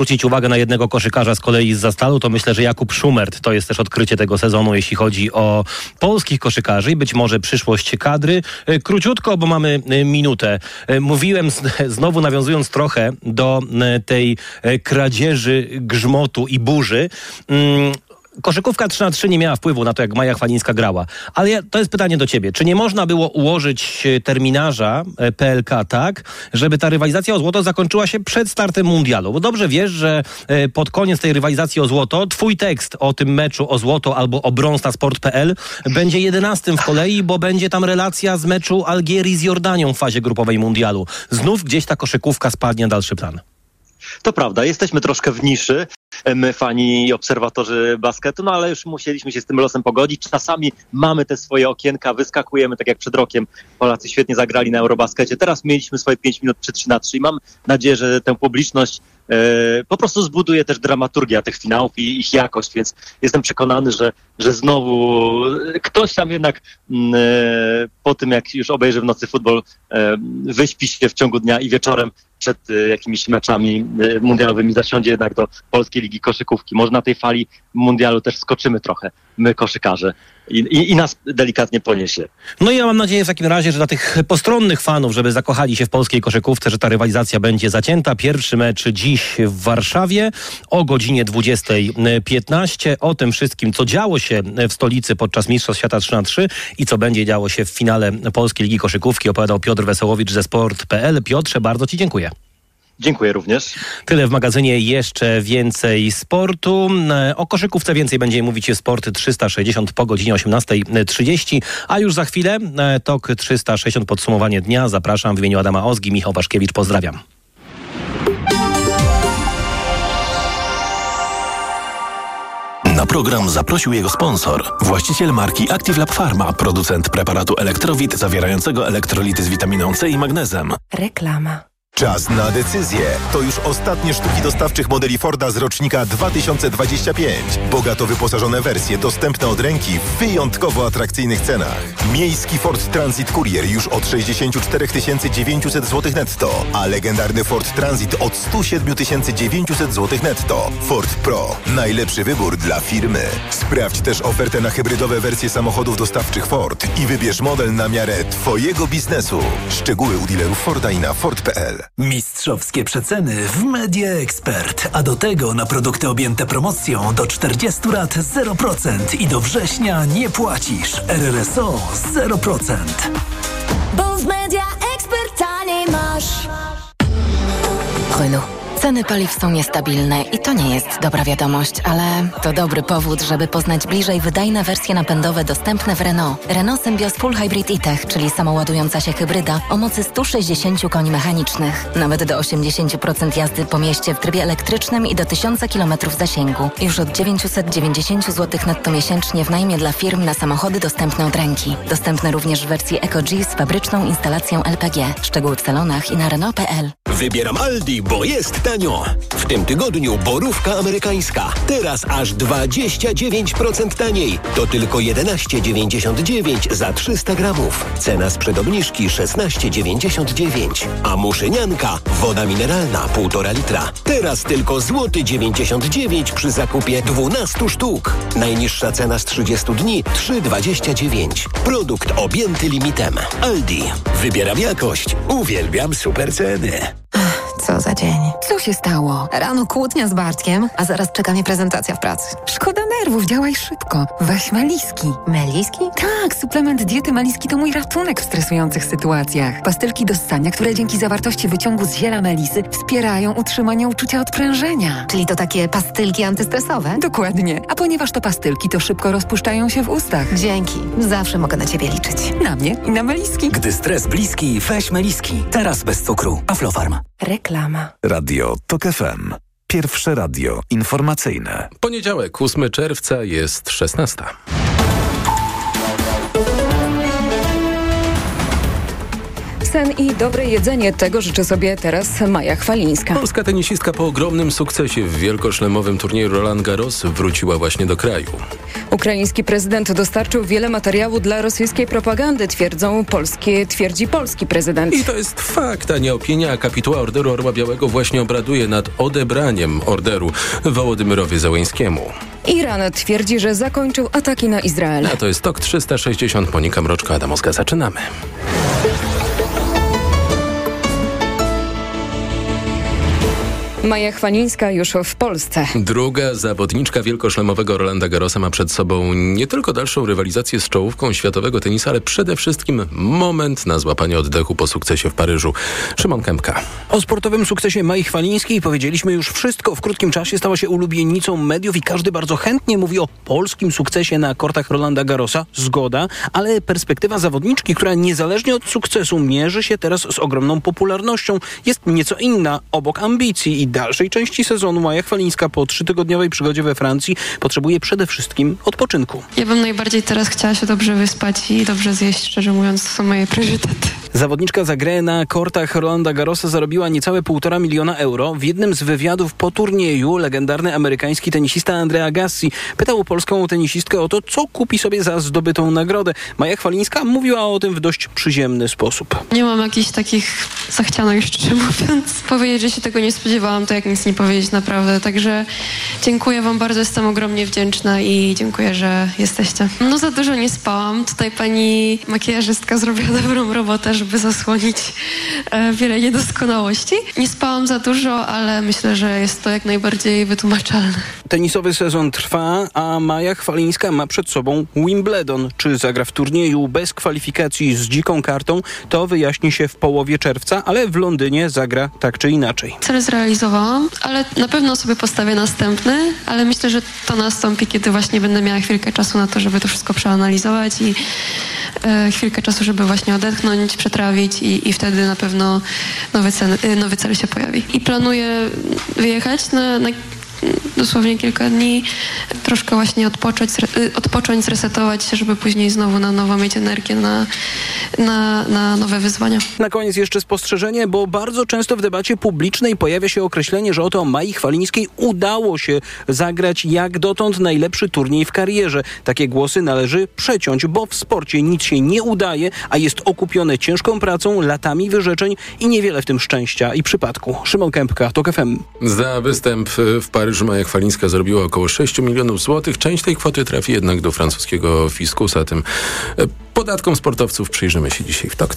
zwrócić uwagę na jednego koszykarza z kolei z Zastalu, to myślę, że Jakub Szumert to jest też odkrycie tego sezonu, jeśli chodzi o polskich koszykarzy i być może przyszłość kadry. Króciutko, bo mamy minutę. Mówiłem, znowu nawiązując trochę do tej kradzieży, grzmotu i burzy. Koszykówka 3x3 nie miała wpływu na to, jak Maja Chwalińska grała. Ale to jest pytanie do ciebie. Czy nie można było ułożyć terminarza PLK tak, żeby ta rywalizacja o złoto zakończyła się przed startem mundialu? Bo dobrze wiesz, że pod koniec tej rywalizacji o złoto twój tekst o tym meczu o złoto albo o brąz na sport.pl będzie 11 w kolei, bo będzie tam relacja z meczu Algierii z Jordanią w fazie grupowej mundialu. Znów gdzieś ta koszykówka spadnie na dalszy plan. To prawda, jesteśmy troszkę w niszy, my fani i obserwatorzy basketu, no ale już musieliśmy się z tym losem pogodzić. Czasami mamy te swoje okienka, wyskakujemy, tak jak przed rokiem Polacy świetnie zagrali na Eurobaskecie. Teraz mieliśmy swoje 5 minut czy 3x3 i mam nadzieję, że tę publiczność po prostu zbuduje też dramaturgia tych finałów i ich jakość, więc jestem przekonany, że znowu ktoś tam jednak po tym, jak już obejrzy w nocy futbol, wyśpi się w ciągu dnia i wieczorem przed jakimiś meczami mundialowymi zasiądzie jednak do Polskiej Ligi Koszykówki. Może na tej fali mundialu też skoczymy trochę, my koszykarze, i nas delikatnie poniesie. No i ja mam nadzieję w takim razie, że dla tych postronnych fanów, żeby zakochali się w polskiej koszykówce, że ta rywalizacja będzie zacięta. Pierwszy mecz dziś w Warszawie o godzinie 20:15. O tym wszystkim, co działo się w stolicy podczas Mistrzostw Świata 3x3 i co będzie działo się w finale Polskiej Ligi Koszykówki, opowiadał Piotr Wesołowicz ze sport.pl. Piotrze, bardzo ci dziękuję. Dziękuję również. Tyle w magazynie, jeszcze więcej sportu. O koszykówce więcej będziemy mówić w Sport 360 po godzinie 18:30, a już za chwilę TOK 360 podsumowanie dnia. Zapraszam w imieniu Adama Ozgi, Michał Waszkiewicz, pozdrawiam. Na program zaprosił jego sponsor, właściciel marki Active Lab Pharma, producent preparatu Elektrowit zawierającego elektrolity z witaminą C i magnezem. Reklama. Czas na decyzję. To już ostatnie sztuki dostawczych modeli Forda z rocznika 2025. Bogato wyposażone wersje dostępne od ręki w wyjątkowo atrakcyjnych cenach. Miejski Ford Transit Courier już od 64 900 zł netto, a legendarny Ford Transit od 107 900 zł netto. Ford Pro. Najlepszy wybór dla firmy. Sprawdź też ofertę na hybrydowe wersje samochodów dostawczych Ford i wybierz model na miarę Twojego biznesu. Szczegóły u dealerów Forda i na Ford.pl. Mistrzowskie przeceny w Media Expert, a do tego na produkty objęte promocją do 40 lat 0% i do września nie płacisz. RRSO 0%. Bo w Media Expert taniej masz. Renault. Ceny paliw są niestabilne i to nie jest dobra wiadomość, ale to dobry powód, żeby poznać bliżej wydajne wersje napędowe dostępne w Renault. Renault Symbioz Full Hybrid e-Tech, czyli samoładująca się hybryda o mocy 160 koni mechanicznych. Nawet do 80% jazdy po mieście w trybie elektrycznym i do 1000 km zasięgu. Już od 990 zł netto miesięcznie w najmie dla firm na samochody dostępne od ręki. Dostępne również w wersji Eco-G z fabryczną instalacją LPG. Szczegóły w salonach i na Renault.pl. Wybieram Aldi, bo jest tanio. W tym tygodniu borówka amerykańska. Teraz aż 29% taniej. To tylko 11,99 za 300 gramów. Cena sprzed obniżki 16,99. A muszynianka, woda mineralna 1,5 litra. Teraz tylko złoty 99 przy zakupie 12 sztuk. Najniższa cena z 30 dni 3,29. Produkt objęty limitem. Aldi. Wybieram jakość. Uwielbiam super ceny. Co za dzień. Co się stało? Rano kłótnia z Bartkiem, a zaraz czeka mnie prezentacja w pracy. Szkoda nerwów, działaj szybko. Weź Meliski. Meliski? Tak, suplement diety Meliski to mój ratunek w stresujących sytuacjach. Pastylki do ssania, które dzięki zawartości wyciągu z ziela melisy wspierają utrzymanie uczucia odprężenia. Czyli to takie pastylki antystresowe? Dokładnie. A ponieważ to pastylki, to szybko rozpuszczają się w ustach. Dzięki. Zawsze mogę na ciebie liczyć. Na mnie i na Meliski. Gdy stres bliski, weź Meliski. Teraz bez cukru. Aflofarm. Reklama. Radio TOK FM. Pierwsze radio informacyjne. Poniedziałek, 8 czerwca, jest 16. Sen i dobre jedzenie, tego życzy sobie teraz Maja Chwalińska. Polska tenisistka po ogromnym sukcesie w wielkoszlemowym turnieju Roland Garros wróciła właśnie do kraju. Ukraiński prezydent dostarczył wiele materiału dla rosyjskiej propagandy, twierdzi polski prezydent. I to jest fakt, a nie opinia. Kapituła Orderu Orła Białego właśnie obraduje nad odebraniem orderu Wołodymyrowi Zełenskiemu. Iran twierdzi, że zakończył ataki na Izrael. A to jest TOK 360. Monika Mroczko-Adamowska. Zaczynamy. Maja Chwalińska już w Polsce. Druga zawodniczka wielkoszlemowego Rolanda Garrosa ma przed sobą nie tylko dalszą rywalizację z czołówką światowego tenisa, ale przede wszystkim moment na złapanie oddechu po sukcesie w Paryżu. Szymon Kępka. O sportowym sukcesie Mai Chwalińskiej powiedzieliśmy już wszystko. W krótkim czasie stała się ulubienicą mediów i każdy bardzo chętnie mówi o polskim sukcesie na kortach Rolanda Garrosa. Zgoda, ale perspektywa zawodniczki, która niezależnie od sukcesu mierzy się teraz z ogromną popularnością, jest nieco inna. Obok ambicji i dalszej części sezonu Maja Chwalińska po 3-tygodniowej przygodzie we Francji potrzebuje przede wszystkim odpoczynku. Ja bym najbardziej teraz chciała się dobrze wyspać i dobrze zjeść, szczerze mówiąc, to są moje priorytety. Zawodniczka za grę na kortach Rolanda Garrosa zarobiła niecałe 1,5 miliona euro. W jednym z wywiadów po turnieju legendarny amerykański tenisista Andrea Agassi pytał polską tenisistkę o to, co kupi sobie za zdobytą nagrodę. Maja Chwalińska mówiła o tym w dość przyziemny sposób. Nie mam jakichś takich zachcianek, szczerze mówiąc. Powiedzieć, że się tego nie spodziewałam, to jak nic nie powiedzieć naprawdę. Także dziękuję wam bardzo, jestem ogromnie wdzięczna i dziękuję, że jesteście. No za dużo nie spałam. Tutaj pani makijażystka zrobiła dobrą robotę, żeby zasłonić wiele niedoskonałości. Nie spałam za dużo, ale myślę, że jest to jak najbardziej wytłumaczalne. Tenisowy sezon trwa, a Maja Chwalińska ma przed sobą Wimbledon. Czy zagra w turnieju bez kwalifikacji z dziką kartą, to wyjaśni się w połowie czerwca, ale w Londynie zagra tak czy inaczej. Cel zrealizowałam, ale na pewno sobie postawię następny, ale myślę, że to nastąpi, kiedy właśnie będę miała chwilkę czasu na to, żeby to wszystko przeanalizować i chwilkę czasu, żeby właśnie odetchnąć, przetrawić i wtedy na pewno nowy cel się pojawi. I planuję wyjechać na dosłownie kilka dni, troszkę właśnie odpocząć, zresetować się, żeby później znowu na nowo mieć energię na nowe wyzwania. Na koniec jeszcze spostrzeżenie, bo bardzo często w debacie publicznej pojawia się określenie, że oto Mai Chwalińskiej udało się zagrać jak dotąd najlepszy turniej w karierze. Takie głosy należy przeciąć, bo w sporcie nic się nie udaje, a jest okupione ciężką pracą, latami wyrzeczeń i niewiele w tym szczęścia i przypadku. Szymon Kępka, TOK FM. Za występ w Paryżu Maja Chwalińska zarobiła około 6 milionów złotych. Część tej kwoty trafi jednak do francuskiego fiskusa. Tym podatkom sportowców przyjrzymy się dzisiaj w TOK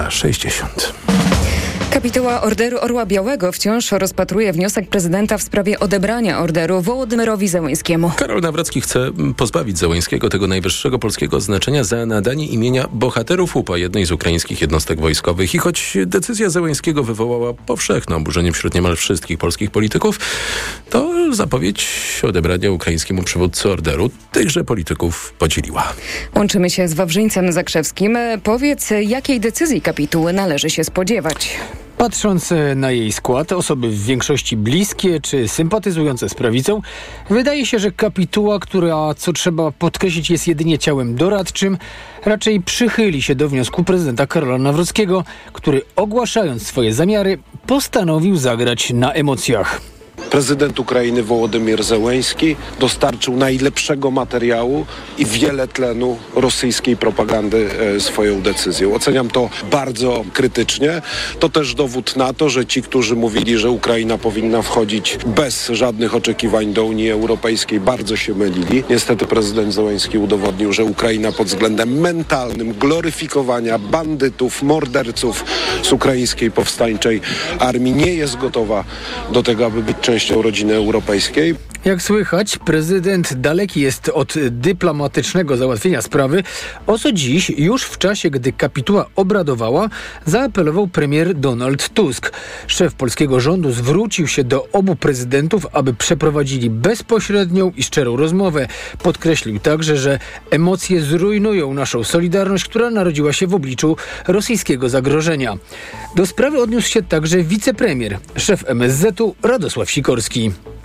360. Kapituła Orderu Orła Białego wciąż rozpatruje wniosek prezydenta w sprawie odebrania orderu Wołodymyrowi Zełenskiemu. Karol Nawrocki chce pozbawić Zełenskiego tego najwyższego polskiego odznaczenia za nadanie imienia bohaterów UPA, jednej z ukraińskich jednostek wojskowych. I choć decyzja Zełenskiego wywołała powszechne oburzenie wśród niemal wszystkich polskich polityków, to zapowiedź odebrania ukraińskiemu przywódcy orderu tychże polityków podzieliła. Łączymy się z Wawrzyńcem Zakrzewskim. Powiedz, jakiej decyzji kapituły należy się spodziewać? Patrząc na jej skład, osoby w większości bliskie czy sympatyzujące z prawicą, wydaje się, że kapituła, która, co trzeba podkreślić, jest jedynie ciałem doradczym, raczej przychyli się do wniosku prezydenta Karola Nawrockiego, który ogłaszając swoje zamiary, postanowił zagrać na emocjach. Prezydent Ukrainy Wołodymyr Zełenski dostarczył najlepszego materiału i wiele tlenu rosyjskiej propagandy swoją decyzją. Oceniam to bardzo krytycznie. To też dowód na to, że ci, którzy mówili, że Ukraina powinna wchodzić bez żadnych oczekiwań do Unii Europejskiej, bardzo się mylili. Niestety prezydent Zełenski udowodnił, że Ukraina pod względem mentalnym, gloryfikowania bandytów, morderców z ukraińskiej powstańczej armii nie jest gotowa do tego, aby być częścią rodziny europejskiej. Jak słychać, prezydent daleki jest od dyplomatycznego załatwienia sprawy, o co dziś, już w czasie, gdy kapituła obradowała, zaapelował premier Donald Tusk. Szef polskiego rządu zwrócił się do obu prezydentów, aby przeprowadzili bezpośrednią i szczerą rozmowę. Podkreślił także, że emocje zrujnują naszą solidarność, która narodziła się w obliczu rosyjskiego zagrożenia. Do sprawy odniósł się także wicepremier, szef MSZ-u Radosław Sikorski.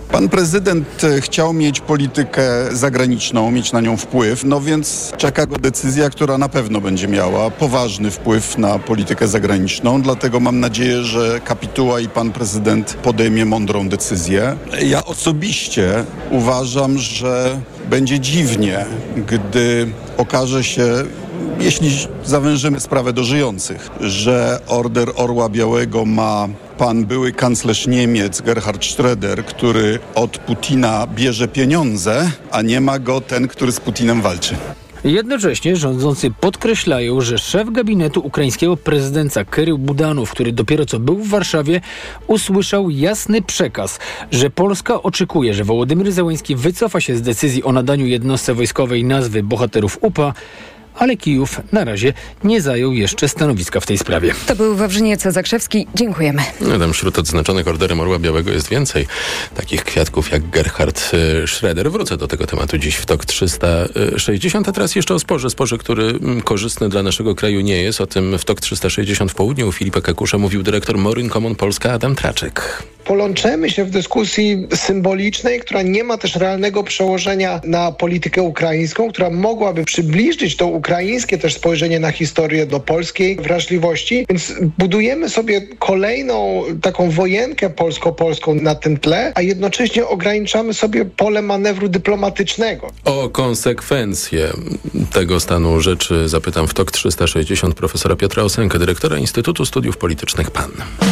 Pan prezydent chciał mieć politykę zagraniczną, mieć na nią wpływ, no więc czeka go decyzja, która na pewno będzie miała poważny wpływ na politykę zagraniczną, dlatego mam nadzieję, że kapituła i pan prezydent podejmie mądrą decyzję. Ja osobiście uważam, że będzie dziwnie, gdy okaże się, jeśli zawężymy sprawę do żyjących, że Order Orła Białego ma pan były kanclerz Niemiec Gerhard Schröder, który od Putina bierze pieniądze, a nie ma go ten, który z Putinem walczy. Jednocześnie rządzący podkreślają, że szef gabinetu ukraińskiego prezydenta Kirył Budanow, który dopiero co był w Warszawie, usłyszał jasny przekaz, że Polska oczekuje, że Wołodymyr Zełenski wycofa się z decyzji o nadaniu jednostce wojskowej nazwy Bohaterów UPA, ale Kijów na razie nie zajął jeszcze stanowiska w tej sprawie. To był Wawrzyniec Zakrzewski. Dziękujemy. Tam wśród odznaczonych Orderem Orła Białego jest więcej takich kwiatków jak Gerhard Schröder. Wrócę do tego tematu dziś w TOK 360, a teraz jeszcze o sporze, który korzystny dla naszego kraju nie jest. O tym w TOK 360 w południu u Filipa Kakusza mówił dyrektor Moryn Common Polska Adam Traczek. Połączymy się w dyskusji symbolicznej, która nie ma też realnego przełożenia na politykę ukraińską, która mogłaby przybliżyć to ukraińskie też spojrzenie na historię do polskiej wrażliwości. Więc budujemy sobie kolejną taką wojenkę polsko-polską na tym tle, a jednocześnie ograniczamy sobie pole manewru dyplomatycznego. O konsekwencje tego stanu rzeczy zapytam w TOK 360 profesora Piotra Osenkę, dyrektora Instytutu Studiów Politycznych PAN.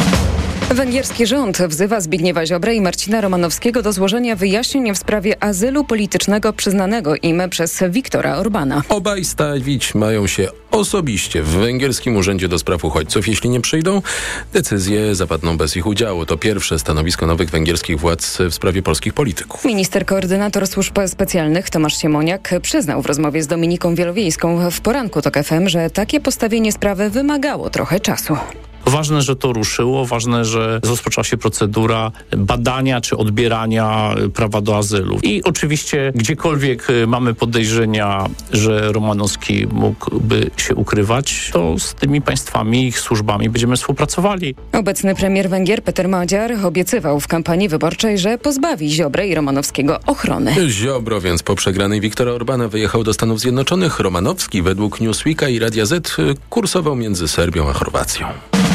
Węgierski rząd wzywa Zbigniewa Ziobrę i Marcina Romanowskiego do złożenia wyjaśnień w sprawie azylu politycznego przyznanego im przez Viktora Orbana. Obaj stawić mają się osobiście w węgierskim Urzędzie do Spraw Uchodźców. Jeśli nie przyjdą, decyzje zapadną bez ich udziału. To pierwsze stanowisko nowych węgierskich władz w sprawie polskich polityków. Minister koordynator służb specjalnych Tomasz Siemoniak przyznał w rozmowie z Dominiką Wielowiejską w poranku TOK FM, że takie postawienie sprawy wymagało trochę czasu. Ważne, że to ruszyło, ważne, że rozpoczęła się procedura badania czy odbierania prawa do azylu. I oczywiście gdziekolwiek mamy podejrzenia, że Romanowski mógłby się ukrywać, to z tymi państwami, ich służbami będziemy współpracowali. Obecny premier Węgier Peter Magyar obiecywał w kampanii wyborczej, że pozbawi Ziobrę i Romanowskiego ochrony. Ziobro więc po przegranej Viktora Orbana wyjechał do Stanów Zjednoczonych. Romanowski według Newsweeka i Radia Z kursował między Serbią a Chorwacją.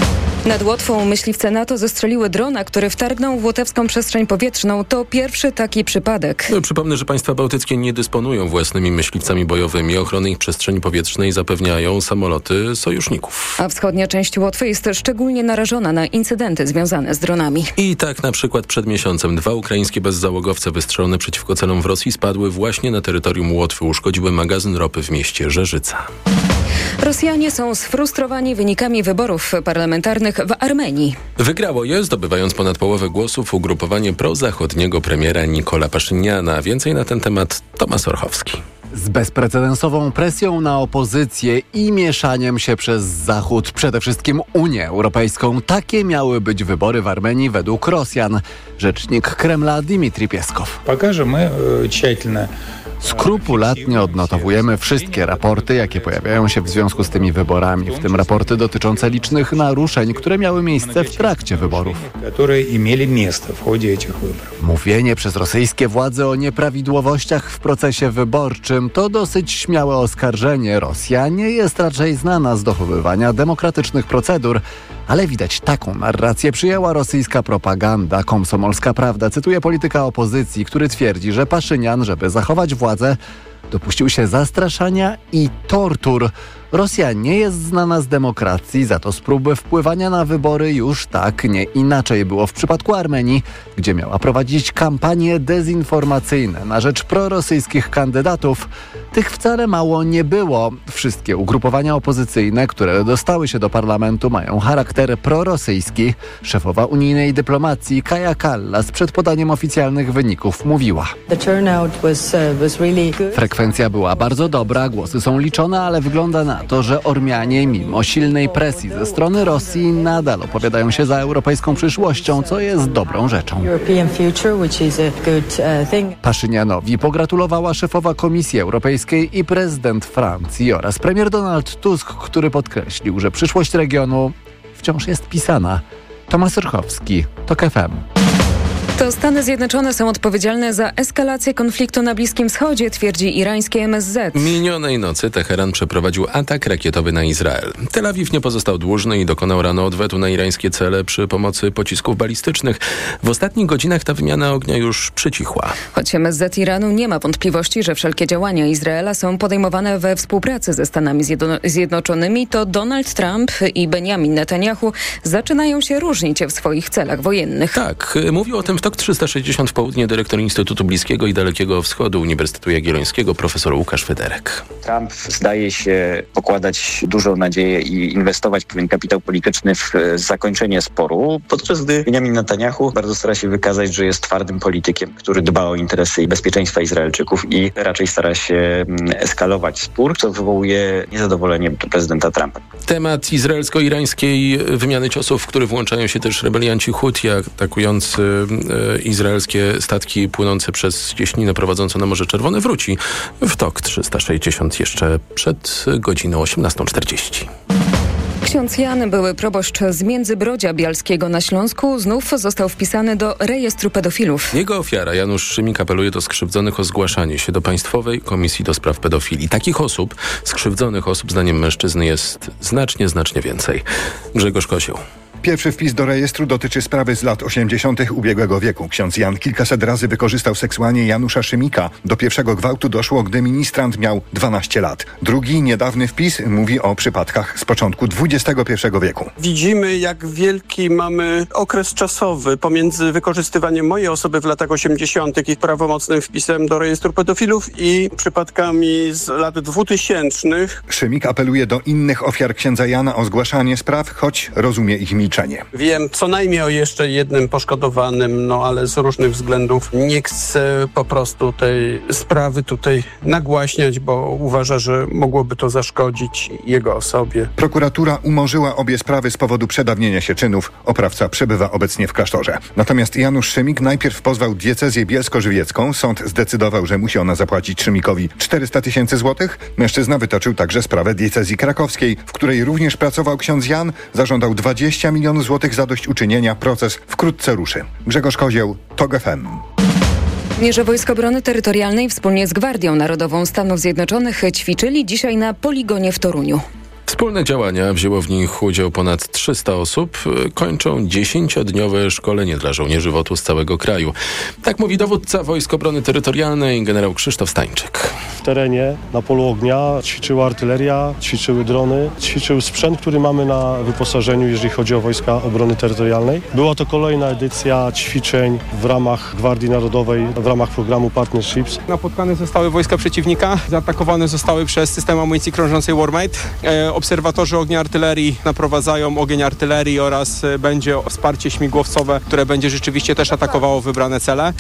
Nad Łotwą myśliwce NATO zestrzeliły drona, który wtargnął w łotewską przestrzeń powietrzną. To pierwszy taki przypadek. Przypomnę, że państwa bałtyckie nie dysponują własnymi myśliwcami bojowymi. Ochronę ich przestrzeni powietrznej zapewniają samoloty sojuszników. A wschodnia część Łotwy jest szczególnie narażona na incydenty związane z dronami. I tak na przykład przed miesiącem 2 ukraińskie bezzałogowce wystrzelone przeciwko celom w Rosji spadły właśnie na terytorium Łotwy. Uszkodziły magazyn ropy w mieście Żerzyca. Rosjanie są sfrustrowani wynikami wyborów parlamentarnych w Armenii. Wygrało je, zdobywając ponad połowę głosów, ugrupowanie prozachodniego premiera Nikola Paszyniana. Więcej na ten temat Tomasz Orchowski. Z bezprecedensową presją na opozycję i mieszaniem się przez Zachód, przede wszystkim Unię Europejską, takie miały być wybory w Armenii według Rosjan. Rzecznik Kremla Dmitrij Pieskow. Skrupulatnie odnotowujemy wszystkie raporty, jakie pojawiają się w związku z tymi wyborami, w tym raporty dotyczące licznych naruszeń, które miały miejsce w trakcie wyborów. Mówienie przez rosyjskie władze o nieprawidłowościach w procesie wyborczym to dosyć śmiałe oskarżenie. Rosja nie jest raczej znana z dochowywania demokratycznych procedur, ale widać, taką narrację przyjęła rosyjska propaganda. Komsomolska Prawda cytuje polityka opozycji, który twierdzi, że Paszynian, żeby zachować władzę, dopuścił się zastraszania i tortur. Rosja nie jest znana z demokracji, za to z próby wpływania na wybory już tak, nie inaczej było w przypadku Armenii, gdzie miała prowadzić kampanie dezinformacyjne na rzecz prorosyjskich kandydatów. Tych wcale mało nie było. Wszystkie ugrupowania opozycyjne, które dostały się do parlamentu, mają charakter prorosyjski. Szefowa unijnej dyplomacji Kaja Kallas przed podaniem oficjalnych wyników mówiła: Frekwencja była bardzo dobra, głosy są liczone, ale wygląda na to, że Ormianie mimo silnej presji ze strony Rosji nadal opowiadają się za europejską przyszłością, co jest dobrą rzeczą. Paszynianowi pogratulowała szefowa Komisji Europejskiej i prezydent Francji oraz premier Donald Tusk, który podkreślił, że przyszłość regionu wciąż jest pisana. Tomasz Orchowski, TOK FM. To Stany Zjednoczone są odpowiedzialne za eskalację konfliktu na Bliskim Wschodzie, twierdzi irańskie MSZ. Minionej nocy Teheran przeprowadził atak rakietowy na Izrael. Tel Awiw nie pozostał dłużny i dokonał rano odwetu na irańskie cele przy pomocy pocisków balistycznych. W ostatnich godzinach ta wymiana ognia już przycichła. Choć MSZ Iranu nie ma wątpliwości, że wszelkie działania Izraela są podejmowane we współpracy ze Stanami Zjednoczonymi, to Donald Trump i Benjamin Netanyahu zaczynają się różnić w swoich celach wojennych. Tak, mówił o tym w TOK 360 w południe dyrektor Instytutu Bliskiego i Dalekiego Wschodu Uniwersytetu Jagiellońskiego profesor Łukasz Federek. Trump zdaje się pokładać dużą nadzieję i inwestować pewien kapitał polityczny w zakończenie sporu, podczas gdy Benjamin Netanyahu bardzo stara się wykazać, że jest twardym politykiem, który dba o interesy i bezpieczeństwa Izraelczyków i raczej stara się eskalować spór, co wywołuje niezadowolenie prezydenta Trumpa. Temat izraelsko-irańskiej wymiany ciosów, w który włączają się też rebelianci Huti atakujący izraelskie statki płynące przez cieśninę prowadzącą na Morze Czerwone, wróci w TOK 360 jeszcze przed godziną 18:40. Ksiądz Jan, były proboszcz z Międzybrodzia Bialskiego na Śląsku, znów został wpisany do rejestru pedofilów. Jego ofiara, Janusz Szymik, apeluje do skrzywdzonych o zgłaszanie się do Państwowej Komisji do Spraw Pedofilii. Takich osób, skrzywdzonych osób, zdaniem mężczyzny, jest znacznie więcej. Grzegorz Kozioł. Pierwszy wpis do rejestru dotyczy sprawy z lat 80. ubiegłego wieku. Ksiądz Jan kilkaset razy wykorzystał seksualnie Janusza Szymika. Do pierwszego gwałtu doszło, gdy ministrant miał 12 lat. Drugi, niedawny wpis mówi o przypadkach z początku XXI wieku. Widzimy, jak wielki mamy okres czasowy pomiędzy wykorzystywaniem mojej osoby w latach 80. i prawomocnym wpisem do rejestru pedofilów i przypadkami z lat 2000. Szymik apeluje do innych ofiar księdza Jana o zgłaszanie spraw, choć rozumie ich milczenie. Wiem co najmniej o jeszcze jednym poszkodowanym, ale z różnych względów nie chcę po prostu tej sprawy tutaj nagłaśniać, bo uważa, że mogłoby to zaszkodzić jego osobie. Prokuratura umorzyła obie sprawy z powodu przedawnienia się czynów. Oprawca przebywa obecnie w klasztorze. Natomiast Janusz Szymik najpierw pozwał diecezję bielsko-żywiecką. Sąd zdecydował, że musi ona zapłacić Szymikowi 400 000 złotych. Mężczyzna wytoczył także sprawę diecezji krakowskiej, w której również pracował ksiądz Jan. Zażądał 20 milionów złotych zadośćuczynienia. Proces wkrótce ruszy. Grzegorz Kozioł, TOG FM. Żołnierze Wojsk Obrony Terytorialnej wspólnie z Gwardią Narodową Stanów Zjednoczonych ćwiczyli dzisiaj na poligonie w Toruniu. Wspólne działania wzięło w nich udział ponad 300 osób. Kończą 10-dniowe szkolenie dla żołnierzy WOT-u z całego kraju. Tak mówi dowódca Wojsk Obrony Terytorialnej generał Krzysztof Stańczyk. W terenie, na polu ognia ćwiczyła artyleria, ćwiczyły drony, ćwiczył sprzęt, który mamy na wyposażeniu, jeżeli chodzi o Wojska Obrony Terytorialnej. Była to kolejna edycja ćwiczeń w ramach Gwardii Narodowej, w ramach programu Partnerships. Napotkane zostały wojska przeciwnika, zaatakowane zostały przez system amunicji krążącej Warmate. Obserwatorzy ognia artylerii naprowadzają ogień artylerii oraz będzie wsparcie śmigłowcowe, które będzie rzeczywiście też atakowało wybrane cele.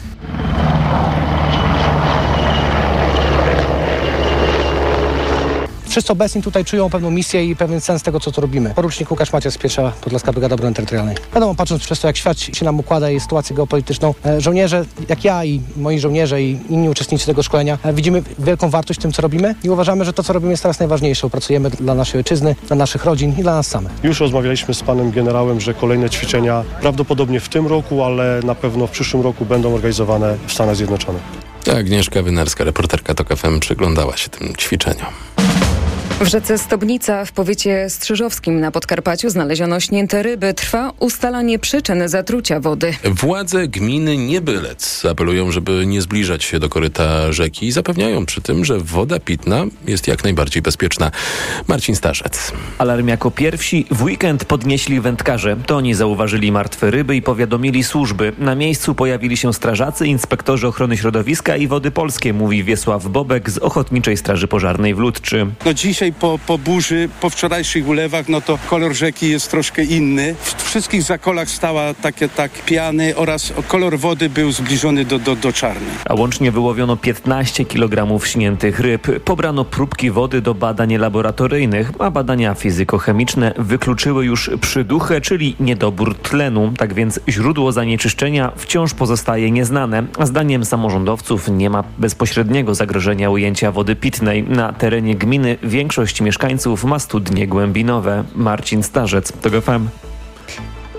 Wszyscy obecni tutaj czują pewną misję i pewien sens tego, co tu robimy. Porucznik Łukasz Macias z Pietrza, Podlaska Brygada Obrony Terytorialnej. Wiadomo, patrząc przez to, jak świat się nam układa i sytuację geopolityczną, żołnierze, jak ja i moi żołnierze i inni uczestnicy tego szkolenia, widzimy wielką wartość w tym, co robimy i uważamy, że to, co robimy, jest teraz najważniejsze. Pracujemy dla naszej ojczyzny, dla naszych rodzin i dla nas samych. Już rozmawialiśmy z panem generałem, że kolejne ćwiczenia prawdopodobnie w tym roku, ale na pewno w przyszłym roku będą organizowane w Stanach Zjednoczonych. Agnieszka Wynarska, reporterka TOK FM, przyglądała się tym ćwiczeniom. W rzece Stobnica w powiecie strzyżowskim na Podkarpaciu znaleziono śnięte ryby. Trwa ustalanie przyczyn zatrucia wody. Władze gminy Niebylec apelują, żeby nie zbliżać się do koryta rzeki i zapewniają przy tym, że woda pitna jest jak najbardziej bezpieczna. Marcin Starzec. Alarm jako pierwsi w weekend podnieśli wędkarze. To oni zauważyli martwe ryby i powiadomili służby. Na miejscu pojawili się strażacy, inspektorzy ochrony środowiska i Wody Polskie, mówi Wiesław Bobek z Ochotniczej Straży Pożarnej w Ludczy. Dzisiaj po burzy, po wczorajszych ulewach, to kolor rzeki jest troszkę inny. W wszystkich zakolach stała takie piany oraz kolor wody był zbliżony do czarnej. A łącznie wyłowiono 15 kg śniętych ryb. Pobrano próbki wody do badań laboratoryjnych, a badania fizykochemiczne wykluczyły już przyduchę, czyli niedobór tlenu. Tak więc źródło zanieczyszczenia wciąż pozostaje nieznane. Zdaniem samorządowców nie ma bezpośredniego zagrożenia ujęcia wody pitnej. Na terenie gminy większość mieszkańców ma studnie głębinowe. Marcin Starzec, TOG FM.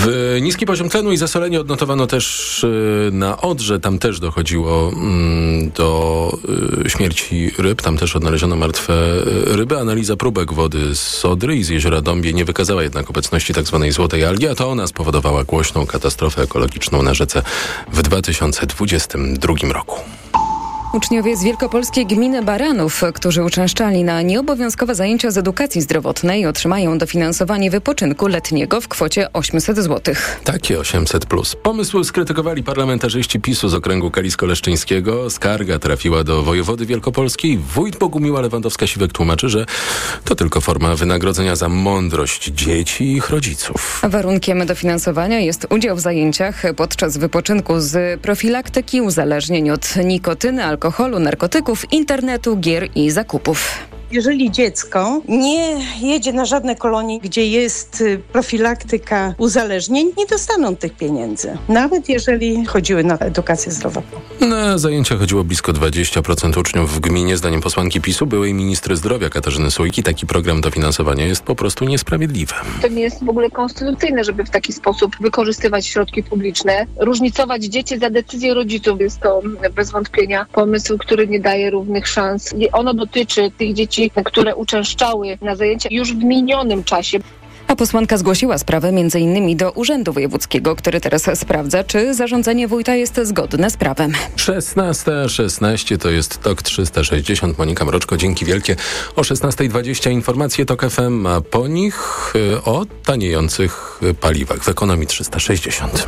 Niski poziom tlenu i zasolenie odnotowano też na Odrze. Tam też dochodziło do śmierci ryb. Tam też odnaleziono martwe ryby. Analiza próbek wody z Odry i z jeziora Dąbie nie wykazała jednak obecności tzw. złotej algi, a to ona spowodowała głośną katastrofę ekologiczną na rzece w 2022 roku. Uczniowie z wielkopolskiej gminy Baranów, którzy uczęszczali na nieobowiązkowe zajęcia z edukacji zdrowotnej, otrzymają dofinansowanie wypoczynku letniego w kwocie 800 zł. Takie 800+. Pomysł skrytykowali parlamentarzyści PiS-u z okręgu kalisko-leszczyńskiego. Skarga trafiła do wojewody wielkopolskiej. Wójt Bogumiła Lewandowska-Siwek tłumaczy, że to tylko forma wynagrodzenia za mądrość dzieci i ich rodziców. Warunkiem dofinansowania jest udział w zajęciach podczas wypoczynku z profilaktyki uzależnień od nikotyny, alkoholu, narkotyków, internetu, gier i zakupów. Jeżeli dziecko nie jedzie na żadne kolonie, gdzie jest profilaktyka uzależnień, nie dostaną tych pieniędzy. Nawet jeżeli chodziły na edukację zdrowotną. Na zajęcia chodziło blisko 20% uczniów w gminie. Zdaniem posłanki PiS-u, byłej ministry zdrowia Katarzyny Sójki, taki program dofinansowania jest po prostu niesprawiedliwy. To nie jest w ogóle konstytucyjne, żeby w taki sposób wykorzystywać środki publiczne, różnicować dzieci za decyzję rodziców. Jest to bez wątpienia pomysł, który nie daje równych szans. Ono dotyczy tych dzieci, które uczęszczały na zajęcia już w minionym czasie. A posłanka zgłosiła sprawę m.in. do Urzędu Wojewódzkiego, który teraz sprawdza, czy zarządzenie wójta jest zgodne z prawem. 16:16 to jest TOK 360. Monika Mroczko, dzięki wielkie. O 16:20 informacje TOK FM, a po nich o taniejących paliwach w ekonomii 360.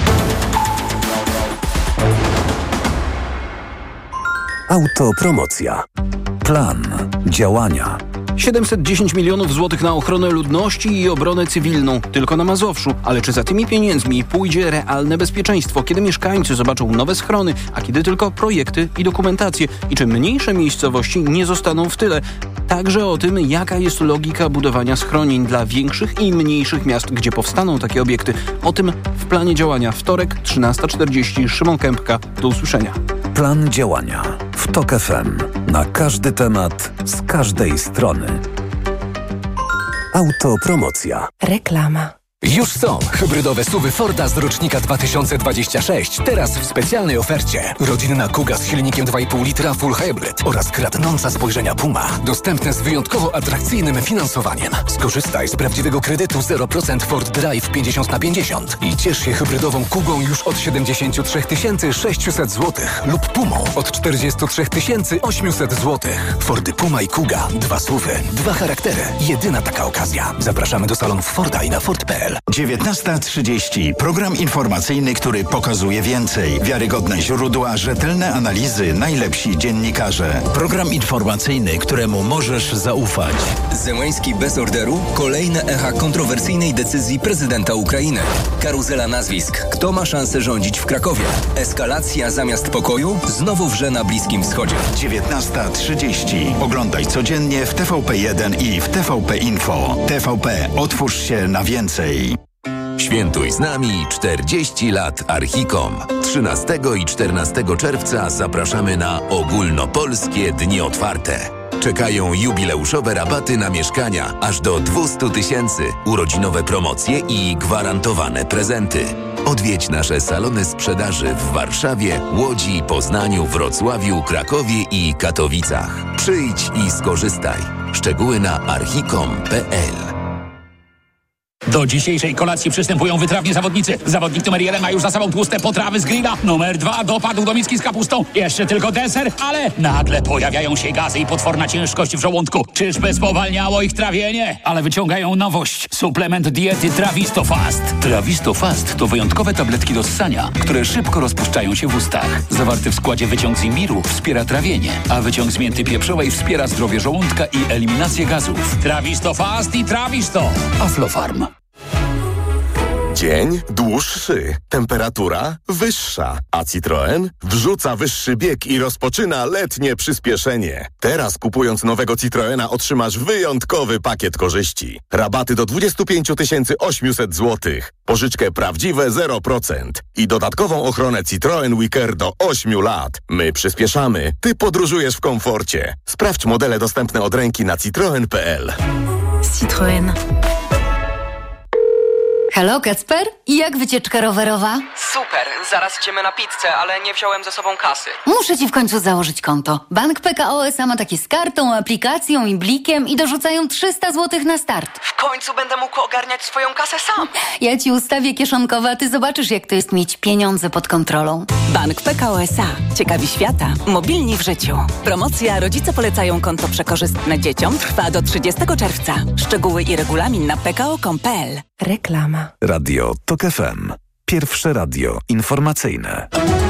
Autopromocja. Plan działania. 710 milionów złotych na ochronę ludności i obronę cywilną. Tylko na Mazowszu. Ale czy za tymi pieniędzmi pójdzie realne bezpieczeństwo? Kiedy mieszkańcy zobaczą nowe schrony, a kiedy tylko projekty i dokumentacje? I czy mniejsze miejscowości nie zostaną w tyle? Także o tym, jaka jest logika budowania schronień dla większych i mniejszych miast, gdzie powstaną takie obiekty. O tym w planie działania. Wtorek, 13:40. Szymon Kępka. Do usłyszenia. Plan działania w TOK FM. Na każdy temat, z każdej strony. Autopromocja. Reklama. Już są hybrydowe SUV-y Forda z rocznika 2026. Teraz w specjalnej ofercie. Rodzinna Kuga z silnikiem 2,5 litra Full Hybrid oraz kradnąca spojrzenia Puma. Dostępne z wyjątkowo atrakcyjnym finansowaniem. Skorzystaj z prawdziwego kredytu 0% Ford Drive 50/50 i ciesz się hybrydową Kugą już od 73 600 zł lub Pumą od 43 800 zł. Fordy Puma i Kuga. 2 SUV-y, 2 charaktery. Jedyna taka okazja. Zapraszamy do salonów Forda i na Ford.pl. 19:30. Program informacyjny, który pokazuje więcej. Wiarygodne źródła, rzetelne analizy, najlepsi dziennikarze. Program informacyjny, któremu możesz zaufać. Zełenski bez orderu? Kolejne echa kontrowersyjnej decyzji prezydenta Ukrainy. Karuzela nazwisk. Kto ma szansę rządzić w Krakowie? Eskalacja zamiast pokoju? Znowu wrze na Bliskim Wschodzie. 19:30. Oglądaj codziennie w TVP1 i w TVP Info. TVP. Otwórz się na więcej. Świętuj z nami 40 lat Archicom. 13 i 14 czerwca zapraszamy na ogólnopolskie dni otwarte. Czekają jubileuszowe rabaty na mieszkania aż do 200 000, urodzinowe promocje i gwarantowane prezenty. Odwiedź nasze salony sprzedaży w Warszawie, Łodzi, Poznaniu, Wrocławiu, Krakowie i Katowicach. Przyjdź i skorzystaj. Szczegóły na archicom.pl. Do dzisiejszej kolacji przystępują wytrawni zawodnicy. Zawodnik numer 1 ma już za sobą tłuste potrawy z grilla. Numer 2 dopadł do miski z kapustą. Jeszcze tylko deser, ale nagle pojawiają się gazy i potworna ciężkość w żołądku. Czyżby spowalniało ich trawienie? Ale wyciągają nowość. Suplement diety Trawisto Fast. Trawisto Fast to wyjątkowe tabletki do ssania, które szybko rozpuszczają się w ustach. Zawarty w składzie wyciąg z imbiru wspiera trawienie, a wyciąg z mięty pieprzowej wspiera zdrowie żołądka i eliminację gazów. Trawisto Fast i Trawisto. Aflofarm. Dzień dłuższy, temperatura wyższa, a Citroen wrzuca wyższy bieg i rozpoczyna letnie przyspieszenie. Teraz kupując nowego Citroena otrzymasz wyjątkowy pakiet korzyści. Rabaty do 25 800 zł, pożyczkę prawdziwe 0% i dodatkową ochronę Citroen WeCare do 8 lat. My przyspieszamy, ty podróżujesz w komforcie. Sprawdź modele dostępne od ręki na citroen.pl. Citroen. Halo, Kacper? I jak wycieczka rowerowa? Super, zaraz idziemy na pizzę, ale nie wziąłem ze sobą kasy. Muszę ci w końcu założyć konto. Bank PKO SA ma takie z kartą, aplikacją i blikiem i dorzucają 300 zł na start. W końcu będę mógł ogarniać swoją kasę sam. Ja ci ustawię kieszonkowe, a ty zobaczysz, jak to jest mieć pieniądze pod kontrolą. Bank PKO SA. Ciekawi świata. Mobilni w życiu. Promocja Rodzice polecają konto przekorzystne dzieciom trwa do 30 czerwca. Szczegóły i regulamin na pko.pl. Reklama. Radio TOK FM. Pierwsze radio informacyjne.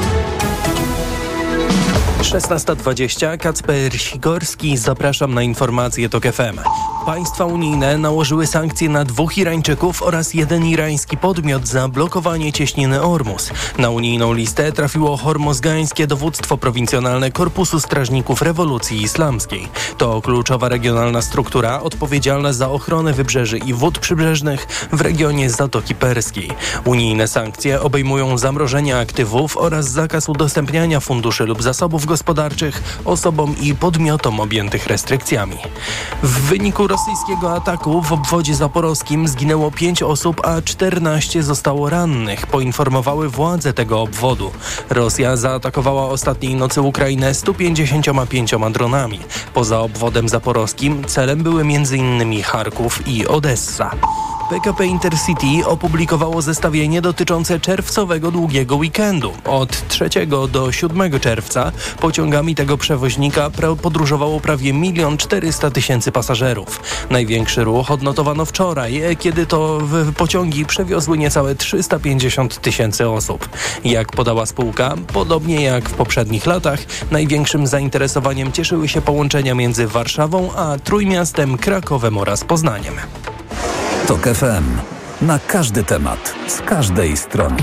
16:20. Kacper Sigorski. Zapraszam na informacje TOK FM. Państwa unijne nałożyły sankcje na 2 Irańczyków oraz 1 irański podmiot za blokowanie cieśniny Ormus. Na unijną listę trafiło hormozgańskie dowództwo prowincjonalne Korpusu Strażników Rewolucji Islamskiej. To kluczowa regionalna struktura odpowiedzialna za ochronę wybrzeży i wód przybrzeżnych w regionie Zatoki Perskiej. Unijne sankcje obejmują zamrożenie aktywów oraz zakaz udostępniania funduszy lub zasobów gospodarczych osobom i podmiotom objętych restrykcjami. W wyniku rosyjskiego ataku w obwodzie zaporowskim zginęło 5 osób, a 14 zostało rannych, poinformowały władze tego obwodu. Rosja zaatakowała ostatniej nocy Ukrainę 155 dronami. Poza obwodem zaporowskim celem były m.in. Charków i Odessa. PKP Intercity opublikowało zestawienie dotyczące czerwcowego długiego weekendu. Od 3 do 7 czerwca pociągami tego przewoźnika podróżowało prawie 1 400 000 pasażerów. Największy ruch odnotowano wczoraj, kiedy to pociągi przewiozły niecałe 350 000 osób. Jak podała spółka, podobnie jak w poprzednich latach, największym zainteresowaniem cieszyły się połączenia między Warszawą a Trójmiastem, Krakowem oraz Poznaniem. TOK FM. Na każdy temat, z każdej strony.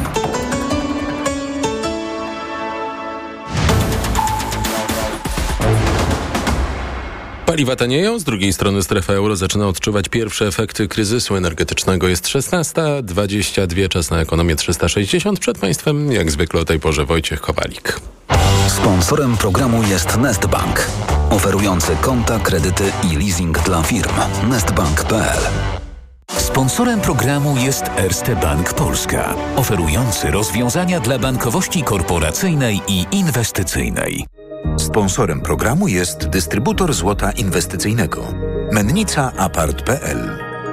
Paliwa tanieją, z drugiej strony strefa euro zaczyna odczuwać pierwsze efekty kryzysu energetycznego. Jest 16:22, czas na ekonomię 360. Przed Państwem jak zwykle o tej porze Wojciech Kowalik. Sponsorem programu jest Nestbank, oferujący konta, kredyty i leasing dla firm. Nestbank.pl. Sponsorem programu jest Erste Bank Polska, oferujący rozwiązania dla bankowości korporacyjnej i inwestycyjnej. Sponsorem programu jest dystrybutor złota inwestycyjnego. Mennica Apart.pl.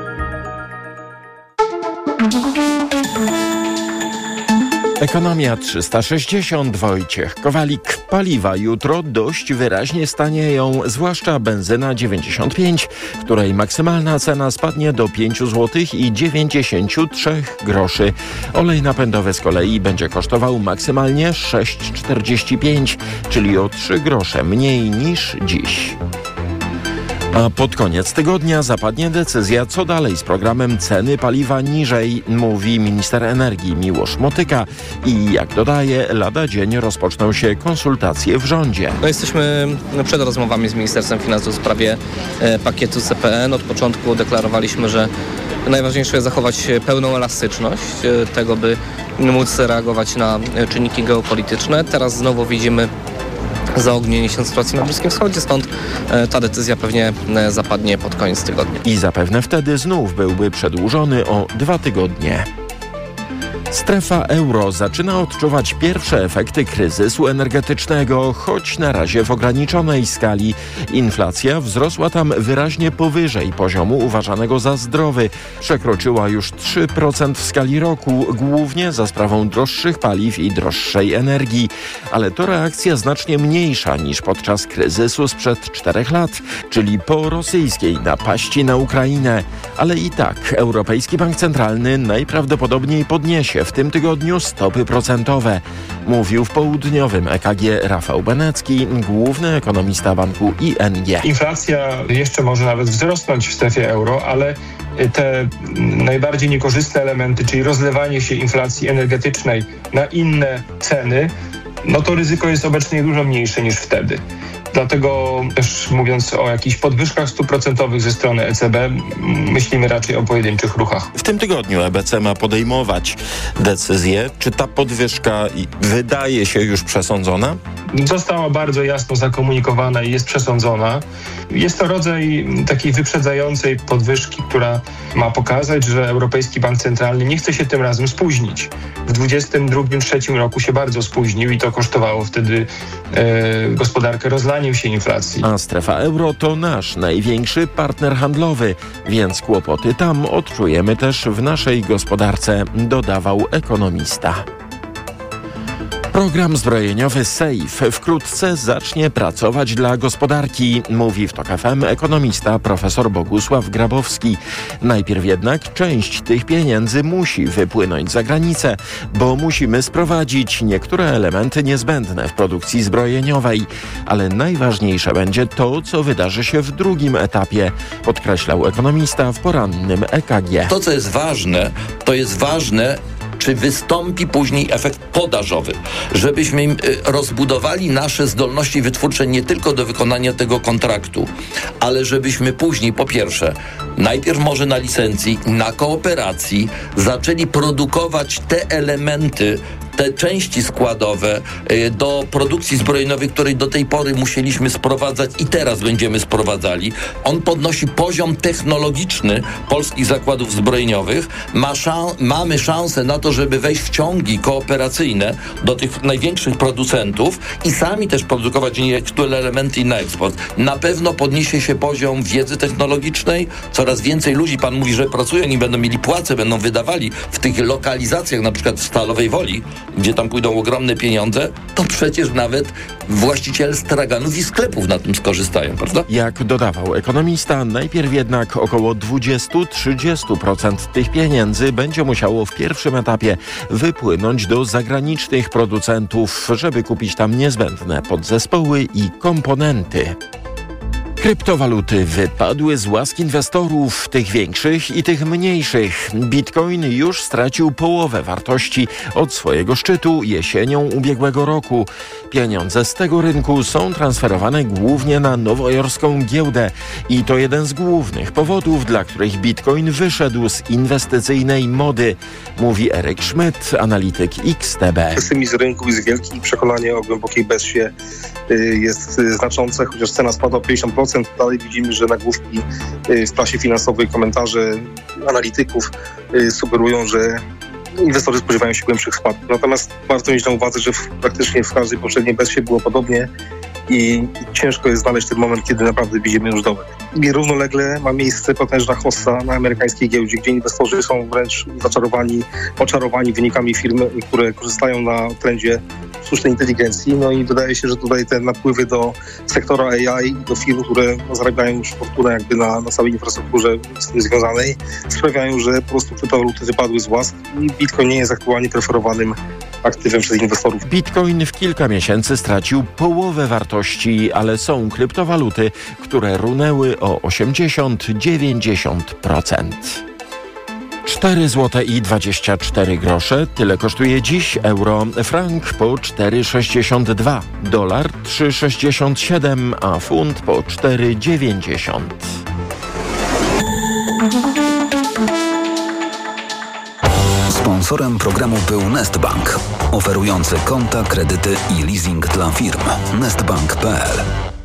Ekonomia 360, Wojciech Kowalik. Paliwa jutro dość wyraźnie stanieją, zwłaszcza benzyna 95, której maksymalna cena spadnie do 5 zł i 93 groszy. Olej napędowy z kolei będzie kosztował maksymalnie 6,45, czyli o 3 grosze mniej niż dziś. A pod koniec tygodnia zapadnie decyzja, co dalej z programem ceny paliwa niżej, mówi minister energii Miłosz Motyka. I jak dodaje, lada dzień rozpoczną się konsultacje w rządzie. Jesteśmy przed rozmowami z Ministerstwem Finansów w sprawie pakietu CPN. Od początku deklarowaliśmy, że najważniejsze jest zachować pełną elastyczność tego, by móc reagować na czynniki geopolityczne. Teraz znowu widzimy zaognienie się sytuacji na Bliskim Wschodzie, stąd ta decyzja pewnie zapadnie pod koniec tygodnia. I zapewne wtedy znów byłby przedłużony o 2 tygodnie. Strefa euro zaczyna odczuwać pierwsze efekty kryzysu energetycznego, choć na razie w ograniczonej skali. Inflacja wzrosła tam wyraźnie powyżej poziomu uważanego za zdrowy. Przekroczyła już 3% w skali roku, głównie za sprawą droższych paliw i droższej energii. Ale to reakcja znacznie mniejsza niż podczas kryzysu sprzed 4 lat, czyli po rosyjskiej napaści na Ukrainę. Ale i tak Europejski Bank Centralny najprawdopodobniej podniesie w tym tygodniu stopy procentowe, mówił w południowym EKG Rafał Benecki, główny ekonomista banku ING. Inflacja jeszcze może nawet wzrosnąć w strefie euro, ale te najbardziej niekorzystne elementy, czyli rozlewanie się inflacji energetycznej na inne ceny, no to ryzyko jest obecnie dużo mniejsze niż wtedy. Dlatego też mówiąc o jakichś podwyżkach stóp procentowych ze strony ECB, myślimy raczej o pojedynczych ruchach. W tym tygodniu EBC ma podejmować decyzję. Czy ta podwyżka wydaje się już przesądzona? Została bardzo jasno zakomunikowana i jest przesądzona. Jest to rodzaj takiej wyprzedzającej podwyżki, która ma pokazać, że Europejski Bank Centralny nie chce się tym razem spóźnić. W 2022-2023 roku się bardzo spóźnił i to kosztowało wtedy gospodarkę rozlaniem się inflacji. A strefa euro to nasz największy partner handlowy, więc kłopoty tam odczujemy też w naszej gospodarce, dodawał ekonomista. Program zbrojeniowy SAFE wkrótce zacznie pracować dla gospodarki, mówi w TOK FM ekonomista profesor Bogusław Grabowski. Najpierw jednak część tych pieniędzy musi wypłynąć za granicę, bo musimy sprowadzić niektóre elementy niezbędne w produkcji zbrojeniowej. Ale najważniejsze będzie to, co wydarzy się w drugim etapie, podkreślał ekonomista w porannym EKG. To, co jest ważne, czy wystąpi później efekt podażowy, żebyśmy rozbudowali nasze zdolności wytwórcze nie tylko do wykonania tego kontraktu, ale żebyśmy później, po pierwsze, najpierw może na licencji, na kooperacji zaczęli produkować te elementy, te części składowe do produkcji zbrojeniowej, której do tej pory musieliśmy sprowadzać i teraz będziemy sprowadzali. On podnosi poziom technologiczny polskich zakładów zbrojeniowych. Mamy szansę na to, żeby wejść w ciągi kooperacyjne do tych największych producentów i sami też produkować niektóre elementy na eksport. Na pewno podniesie się poziom wiedzy technologicznej. Coraz więcej ludzi, pan mówi, że pracują, oni będą mieli płace, będą wydawali w tych lokalizacjach, na przykład w Stalowej Woli, gdzie tam pójdą ogromne pieniądze, to przecież nawet właściciele straganów i sklepów na tym skorzystają, prawda? Jak dodawał ekonomista, najpierw jednak około 20-30% tych pieniędzy będzie musiało w pierwszym etapie wypłynąć do zagranicznych producentów, żeby kupić tam niezbędne podzespoły i komponenty. Kryptowaluty wypadły z łask inwestorów, tych większych i tych mniejszych. Bitcoin już stracił połowę wartości od swojego szczytu jesienią ubiegłego roku. Pieniądze z tego rynku są transferowane głównie na nowojorską giełdę i to jeden z głównych powodów, dla których Bitcoin wyszedł z inwestycyjnej mody, mówi Eryk Schmidt, analityk XTB. Pesymizm rynku jest wielki i przekonanie o głębokiej bezsie jest znaczące, chociaż cena spadła o 50%. Dalej widzimy, że nagłówki w prasie finansowej, komentarze analityków sugerują, że inwestorzy spodziewają się głębszych spadków. Natomiast warto mieć na uwadze, że praktycznie w każdej poprzedniej bessie było podobnie i ciężko jest znaleźć ten moment, kiedy naprawdę widzimy już dołek. I równolegle ma miejsce potężna hossa na amerykańskiej giełdzie, gdzie inwestorzy są wręcz oczarowani wynikami firm, które korzystają na trendzie sztucznej inteligencji. No i wydaje się, że tutaj te napływy do sektora AI i do firm, które zarabiają już fortunę jakby na całej infrastrukturze z tym związanej, sprawiają, że po prostu kryptowaluty wypadły z łask i Bitcoin nie jest aktualnie preferowanym aktywem przez inwestorów. Bitcoin w kilka miesięcy stracił połowę wartości, ale są kryptowaluty, które runęły o 80-90%. 4,24 zł. Tyle kosztuje dziś euro. Frank po 4,62. Dolar 3,67, a funt po 4,90. Sponsorem programu był Nestbank, oferujący konta, kredyty i leasing dla firm. Nestbank.pl.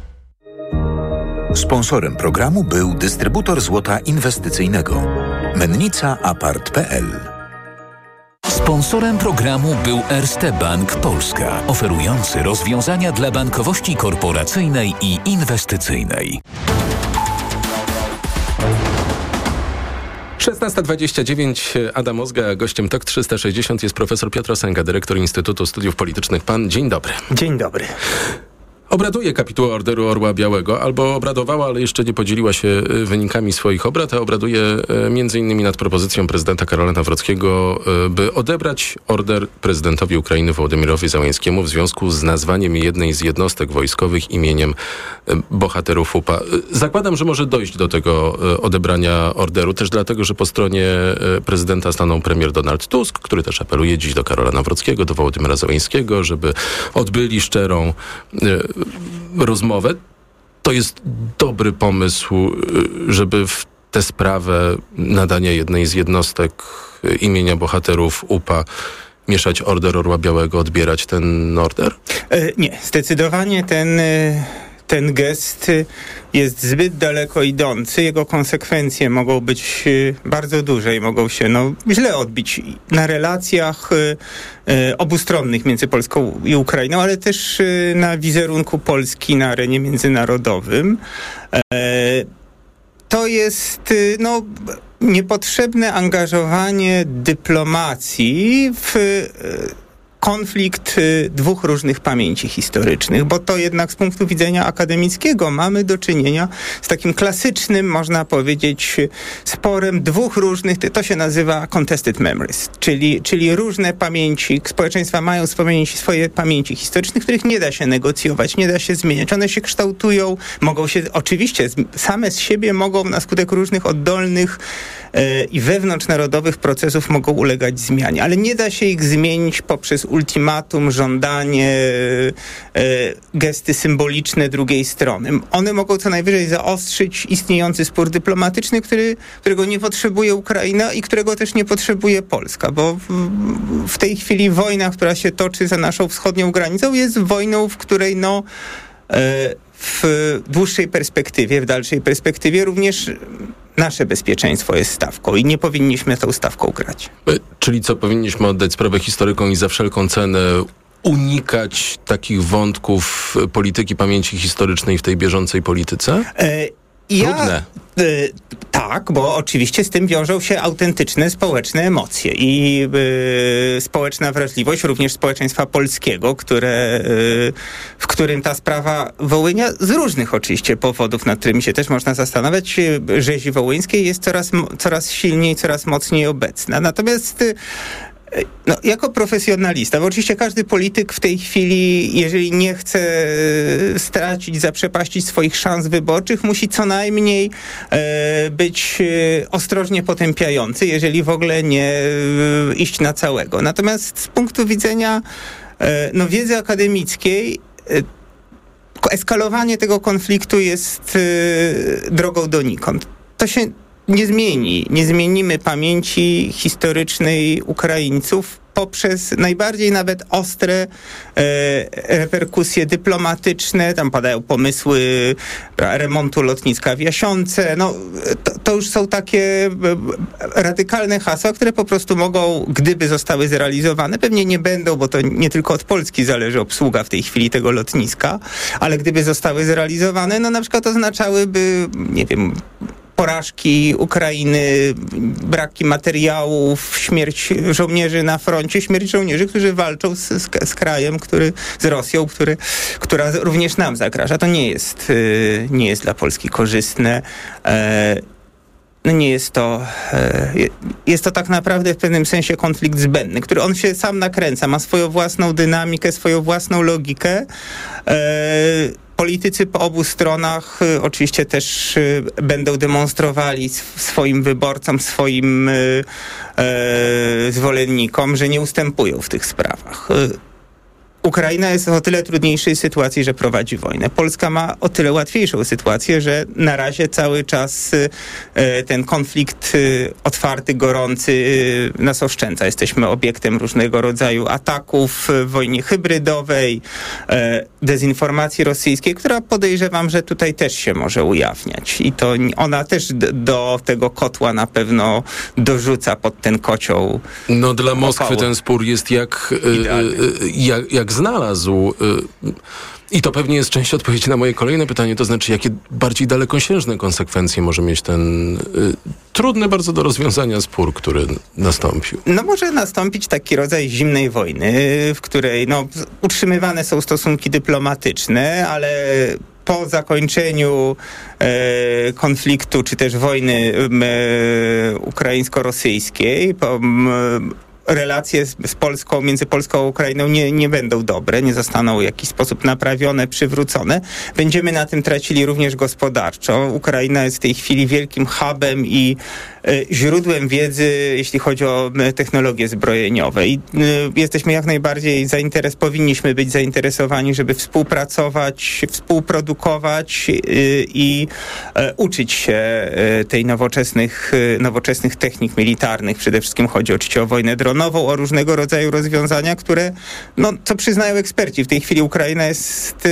Sponsorem programu był dystrybutor złota inwestycyjnego. Mennica Apart.pl. Sponsorem programu był Erste Bank Polska, oferujący rozwiązania dla bankowości korporacyjnej i inwestycyjnej. 16:29, Adam Ozga, gościem TOK 360 jest profesor Piotr Osęga, dyrektor Instytutu Studiów Politycznych. Pan, dzień dobry. Dzień dobry. Obraduje kapituła Orderu Orła Białego, albo obradowała, ale jeszcze nie podzieliła się wynikami swoich obrad, a obraduje m.in. nad propozycją prezydenta Karola Nawrockiego, by odebrać order prezydentowi Ukrainy Wołodymyrowi Zełenskiemu w związku z nazwaniem jednej z jednostek wojskowych imieniem bohaterów UPA. Zakładam, że może dojść do tego odebrania orderu, też dlatego, że po stronie prezydenta stanął premier Donald Tusk, który też apeluje dziś do Karola Nawrockiego, do Wołodymyra Zełenskiego, żeby odbyli szczerą rozmowę. To jest dobry pomysł, żeby w tę sprawę nadania jednej z jednostek imienia bohaterów UPA mieszać Order Orła Białego, odbierać ten order? Nie, zdecydowanie ten gest jest zbyt daleko idący. Jego konsekwencje mogą być bardzo duże i mogą się źle odbić na relacjach obustronnych między Polską i Ukrainą, ale też na wizerunku Polski na arenie międzynarodowym. To jest niepotrzebne angażowanie dyplomacji w konflikt dwóch różnych pamięci historycznych, bo to jednak z punktu widzenia akademickiego mamy do czynienia z takim klasycznym, można powiedzieć, sporem dwóch różnych, to się nazywa contested memories, czyli różne pamięci, społeczeństwa mają swoje pamięci historyczne, których nie da się negocjować, nie da się zmieniać. One się kształtują, mogą się, oczywiście same z siebie mogą na skutek różnych oddolnych i wewnątrznarodowych procesów mogą ulegać zmianie, ale nie da się ich zmienić poprzez ultimatum, żądanie, gesty symboliczne drugiej strony. One mogą co najwyżej zaostrzyć istniejący spór dyplomatyczny, którego nie potrzebuje Ukraina i którego też nie potrzebuje Polska, bo w tej chwili wojna, która się toczy za naszą wschodnią granicą, jest wojną, w której w dłuższej perspektywie, w dalszej perspektywie również nasze bezpieczeństwo jest stawką i nie powinniśmy tą stawką grać. Czyli co, powinniśmy oddać sprawę historykom i za wszelką cenę unikać takich wątków polityki pamięci historycznej w tej bieżącej polityce? Trudne. Tak, bo oczywiście z tym wiążą się autentyczne społeczne emocje i społeczna wrażliwość również społeczeństwa polskiego, w którym ta sprawa Wołynia z różnych oczywiście powodów, nad którymi się też można zastanawiać, rzezi wołyńskiej jest coraz silniej, coraz mocniej obecna. Natomiast jako profesjonalista, bo oczywiście każdy polityk w tej chwili, jeżeli nie chce zaprzepaścić swoich szans wyborczych, musi co najmniej być ostrożnie potępiający, jeżeli w ogóle nie iść na całego. Natomiast z punktu widzenia wiedzy akademickiej eskalowanie tego konfliktu jest drogą donikąd. To się nie zmieni. Nie zmienimy pamięci historycznej Ukraińców poprzez najbardziej nawet ostre reperkusje dyplomatyczne. Tam padają pomysły remontu lotniska w Jasionce. To już są takie radykalne hasła, które po prostu mogą, gdyby zostały zrealizowane, pewnie nie będą, bo to nie tylko od Polski zależy obsługa w tej chwili tego lotniska, ale gdyby zostały zrealizowane, na przykład oznaczałyby, nie wiem, porażki Ukrainy, braki materiałów, śmierć żołnierzy na froncie, śmierć żołnierzy, którzy walczą z krajem, z Rosją, która również nam zagraża. To nie jest dla Polski korzystne. Nie jest to... Jest to tak naprawdę w pewnym sensie konflikt zbędny, który on się sam nakręca, ma swoją własną dynamikę, swoją własną logikę. Politycy po obu stronach oczywiście też będą demonstrowali swoim wyborcom, swoim zwolennikom, że nie ustępują w tych sprawach. Ukraina jest w o tyle trudniejszej sytuacji, że prowadzi wojnę. Polska ma o tyle łatwiejszą sytuację, że na razie cały czas ten konflikt otwarty, gorący nas oszczędza. Jesteśmy obiektem różnego rodzaju ataków, wojny hybrydowej, dezinformacji rosyjskiej, która podejrzewam, że tutaj też się może ujawniać. I to ona też do tego kotła na pewno dorzuca pod ten kocioł. Dla Moskwy ten spór jest jak znalazł. I to pewnie jest część odpowiedzi na moje kolejne pytanie, to znaczy, jakie bardziej dalekosiężne konsekwencje może mieć ten trudny bardzo do rozwiązania spór, który nastąpił. Może nastąpić taki rodzaj zimnej wojny, w której utrzymywane są stosunki dyplomatyczne, ale po zakończeniu konfliktu, czy też wojny ukraińsko-rosyjskiej, relacje z Polską, między Polską a Ukrainą nie będą dobre, nie zostaną w jakiś sposób naprawione, przywrócone. Będziemy na tym tracili również gospodarczo. Ukraina jest w tej chwili wielkim hubem i źródłem wiedzy, jeśli chodzi o technologie zbrojeniowe. I jesteśmy jak najbardziej powinniśmy być zainteresowani, żeby współpracować, współprodukować i uczyć się tej nowoczesnych technik militarnych. Przede wszystkim chodzi oczywiście o wojnę dronową, o różnego rodzaju rozwiązania, które, co przyznają eksperci, w tej chwili Ukraina jest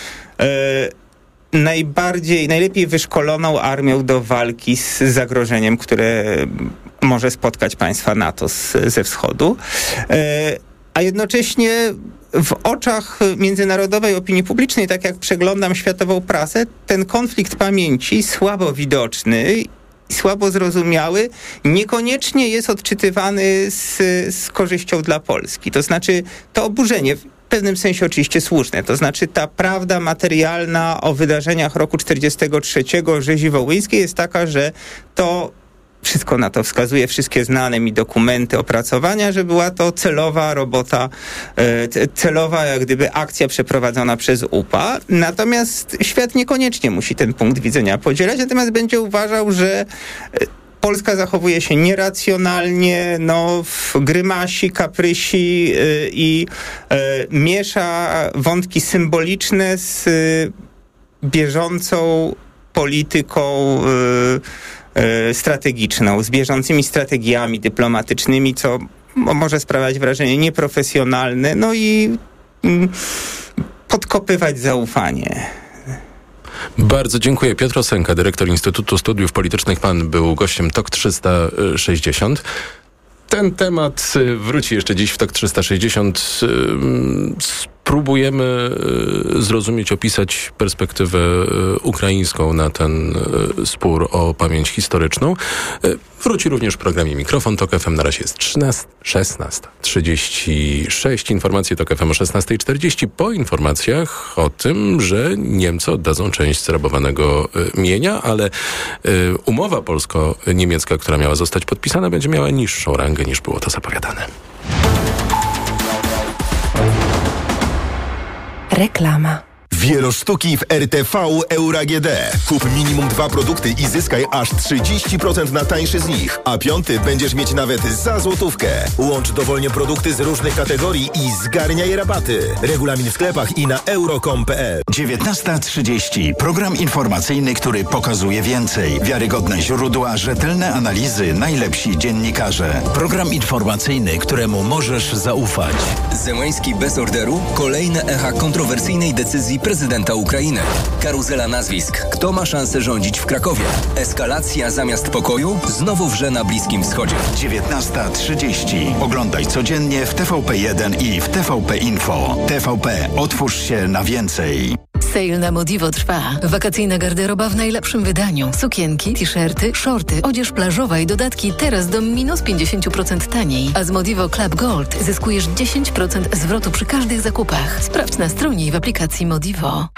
najlepiej wyszkoloną armią do walki z zagrożeniem, które może spotkać państwa NATO ze wschodu. A jednocześnie w oczach międzynarodowej opinii publicznej, tak jak przeglądam światową prasę, ten konflikt pamięci słabo widoczny, słabo zrozumiały, niekoniecznie jest odczytywany z korzyścią dla Polski. To znaczy to oburzenie, w pewnym sensie oczywiście słuszne, to znaczy ta prawda materialna o wydarzeniach roku 1943, o rzezi wołyńskiej jest taka, że to wszystko na to wskazuje, wszystkie znane mi dokumenty, opracowania, że była to celowa robota, celowa jak gdyby akcja przeprowadzona przez UPA. Natomiast świat niekoniecznie musi ten punkt widzenia podzielać, natomiast będzie uważał, że Polska zachowuje się nieracjonalnie, grymasi, kaprysi i miesza wątki symboliczne z bieżącą polityką strategiczną, z bieżącymi strategiami dyplomatycznymi, co może sprawiać wrażenie nieprofesjonalne, i podkopywać zaufanie. Bardzo dziękuję. Piotr Osenka, dyrektor Instytutu Studiów Politycznych. Pan był gościem TOK 360. Ten temat wróci jeszcze dziś w TOK 360. Spróbujemy zrozumieć, opisać perspektywę ukraińską na ten spór o pamięć historyczną. Wróci również w programie Mikrofon TOK FM. Na razie jest 16:36. Informacje TOK FM o 16:40. Po informacjach o tym, że Niemcy oddadzą część zrabowanego mienia, ale umowa polsko-niemiecka, która miała zostać podpisana, będzie miała niższą rangę niż było to zapowiadane. Reklama. Wielosztuki w RTV Euro AGD. Kup minimum 2 produkty i zyskaj aż 30% na tańszy z nich. A 5 będziesz mieć nawet za złotówkę. Łącz dowolnie produkty z różnych kategorii i zgarniaj rabaty. Regulamin w sklepach i na euro.com.pl. 19:30. Program informacyjny, który pokazuje więcej. Wiarygodne źródła, rzetelne analizy, najlepsi dziennikarze. Program informacyjny, któremu możesz zaufać. Zełenski bez orderu? Kolejne echa kontrowersyjnej decyzji prezydenta Ukrainy. Karuzela nazwisk. Kto ma szansę rządzić w Krakowie? Eskalacja zamiast pokoju? Znowu wrze na Bliskim Wschodzie. 19:30. Oglądaj codziennie w TVP1 i w TVP Info. TVP. Otwórz się na więcej. Sale na Modivo trwa. Wakacyjna garderoba w najlepszym wydaniu. Sukienki, t-shirty, shorty, odzież plażowa i dodatki teraz do minus 50% taniej. A z Modivo Club Gold zyskujesz 10% zwrotu przy każdych zakupach. Sprawdź na stronie i w aplikacji Modivo.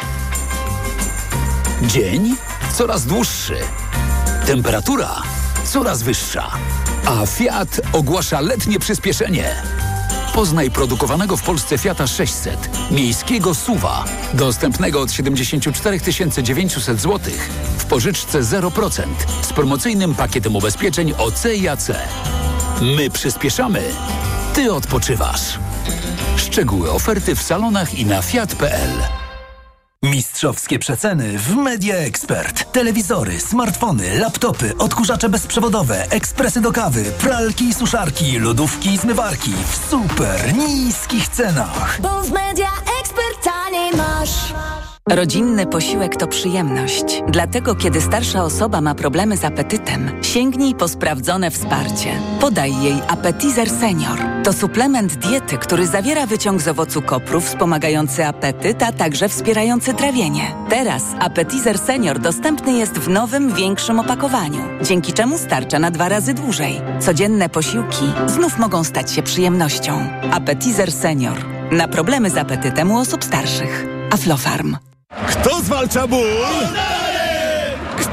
Dzień coraz dłuższy. Temperatura coraz wyższa. A Fiat ogłasza letnie przyspieszenie. Poznaj produkowanego w Polsce Fiata 600, miejskiego SUV-a, dostępnego od 74 900 zł, w pożyczce 0%, z promocyjnym pakietem ubezpieczeń OC i AC. My przyspieszamy, ty odpoczywasz. Szczegóły oferty w salonach i na fiat.pl. Mistrzowskie przeceny w Media Expert. Telewizory, smartfony, laptopy, odkurzacze bezprzewodowe, ekspresy do kawy, pralki i suszarki, lodówki i zmywarki w super niskich cenach. Bo w Media Expert taniej masz. Rodzinny posiłek to przyjemność. Dlatego, kiedy starsza osoba ma problemy z apetytem, sięgnij po sprawdzone wsparcie. Podaj jej Appetizer Senior. To suplement diety, który zawiera wyciąg z owocu kopru wspomagający apetyt, a także wspierający trawienie. Teraz Appetizer Senior dostępny jest w nowym, większym opakowaniu, dzięki czemu starcza na 2 razy dłużej. Codzienne posiłki znów mogą stać się przyjemnością. Appetizer Senior. Na problemy z apetytem u osób starszych. Aflofarm. Kto zwalcza ból?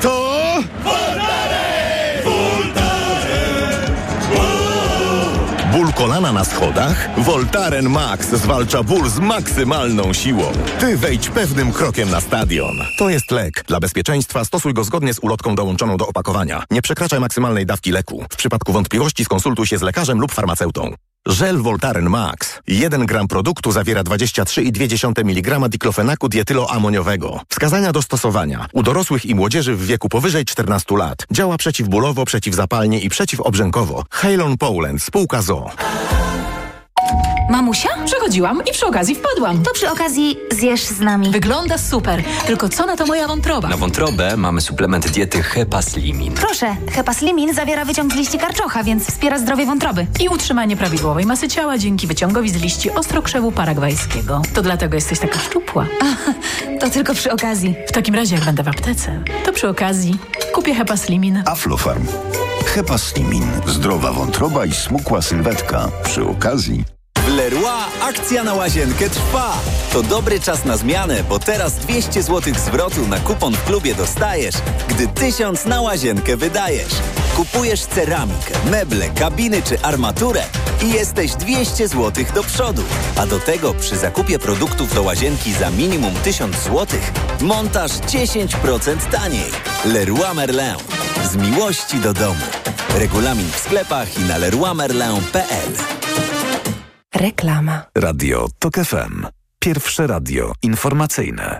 Kto? Ból kolana na schodach? Voltaren Max zwalcza ból z maksymalną siłą. Ty wejdź pewnym krokiem na stadion. To jest lek. Dla bezpieczeństwa stosuj go zgodnie z ulotką dołączoną do opakowania. Nie przekraczaj maksymalnej dawki leku. W przypadku wątpliwości skonsultuj się z lekarzem lub farmaceutą. Żel Voltaren Max. 1 gram produktu zawiera 23,2 mg diklofenaku dietyloamoniowego. Wskazania do stosowania. U dorosłych i młodzieży w wieku powyżej 14 lat. Działa przeciwbólowo, przeciwzapalnie i przeciwobrzękowo. Halon Poland. Spółka ZOO. Mamusia? Przechodziłam i przy okazji wpadłam. To przy okazji zjesz z nami. Wygląda super. Tylko co na to moja wątroba? Na wątrobę mamy suplement diety Hepaslimin. Proszę, Hepaslimin zawiera wyciąg z liści karczocha, więc wspiera zdrowie wątroby. I utrzymanie prawidłowej masy ciała dzięki wyciągowi z liści ostrokrzewu paragwajskiego. To dlatego jesteś taka szczupła. To tylko przy okazji. W takim razie, jak będę w aptece, to przy okazji kupię Hepaslimin. Aflofarm. Hepaslimin. Zdrowa wątroba i smukła sylwetka. Przy okazji. W Leroy akcja na łazienkę trwa. To dobry czas na zmianę, bo teraz 200 zł zwrotu na kupon w klubie dostajesz, gdy 1000 na łazienkę wydajesz. Kupujesz ceramikę, meble, kabiny czy armaturę i jesteś 200 zł do przodu. A do tego przy zakupie produktów do łazienki za minimum 1000 zł montaż 10% taniej. Leroy Merlin. Z miłości do domu. Regulamin w sklepach i na leroymerlin.pl. Reklama. Radio TOK FM. Pierwsze radio informacyjne.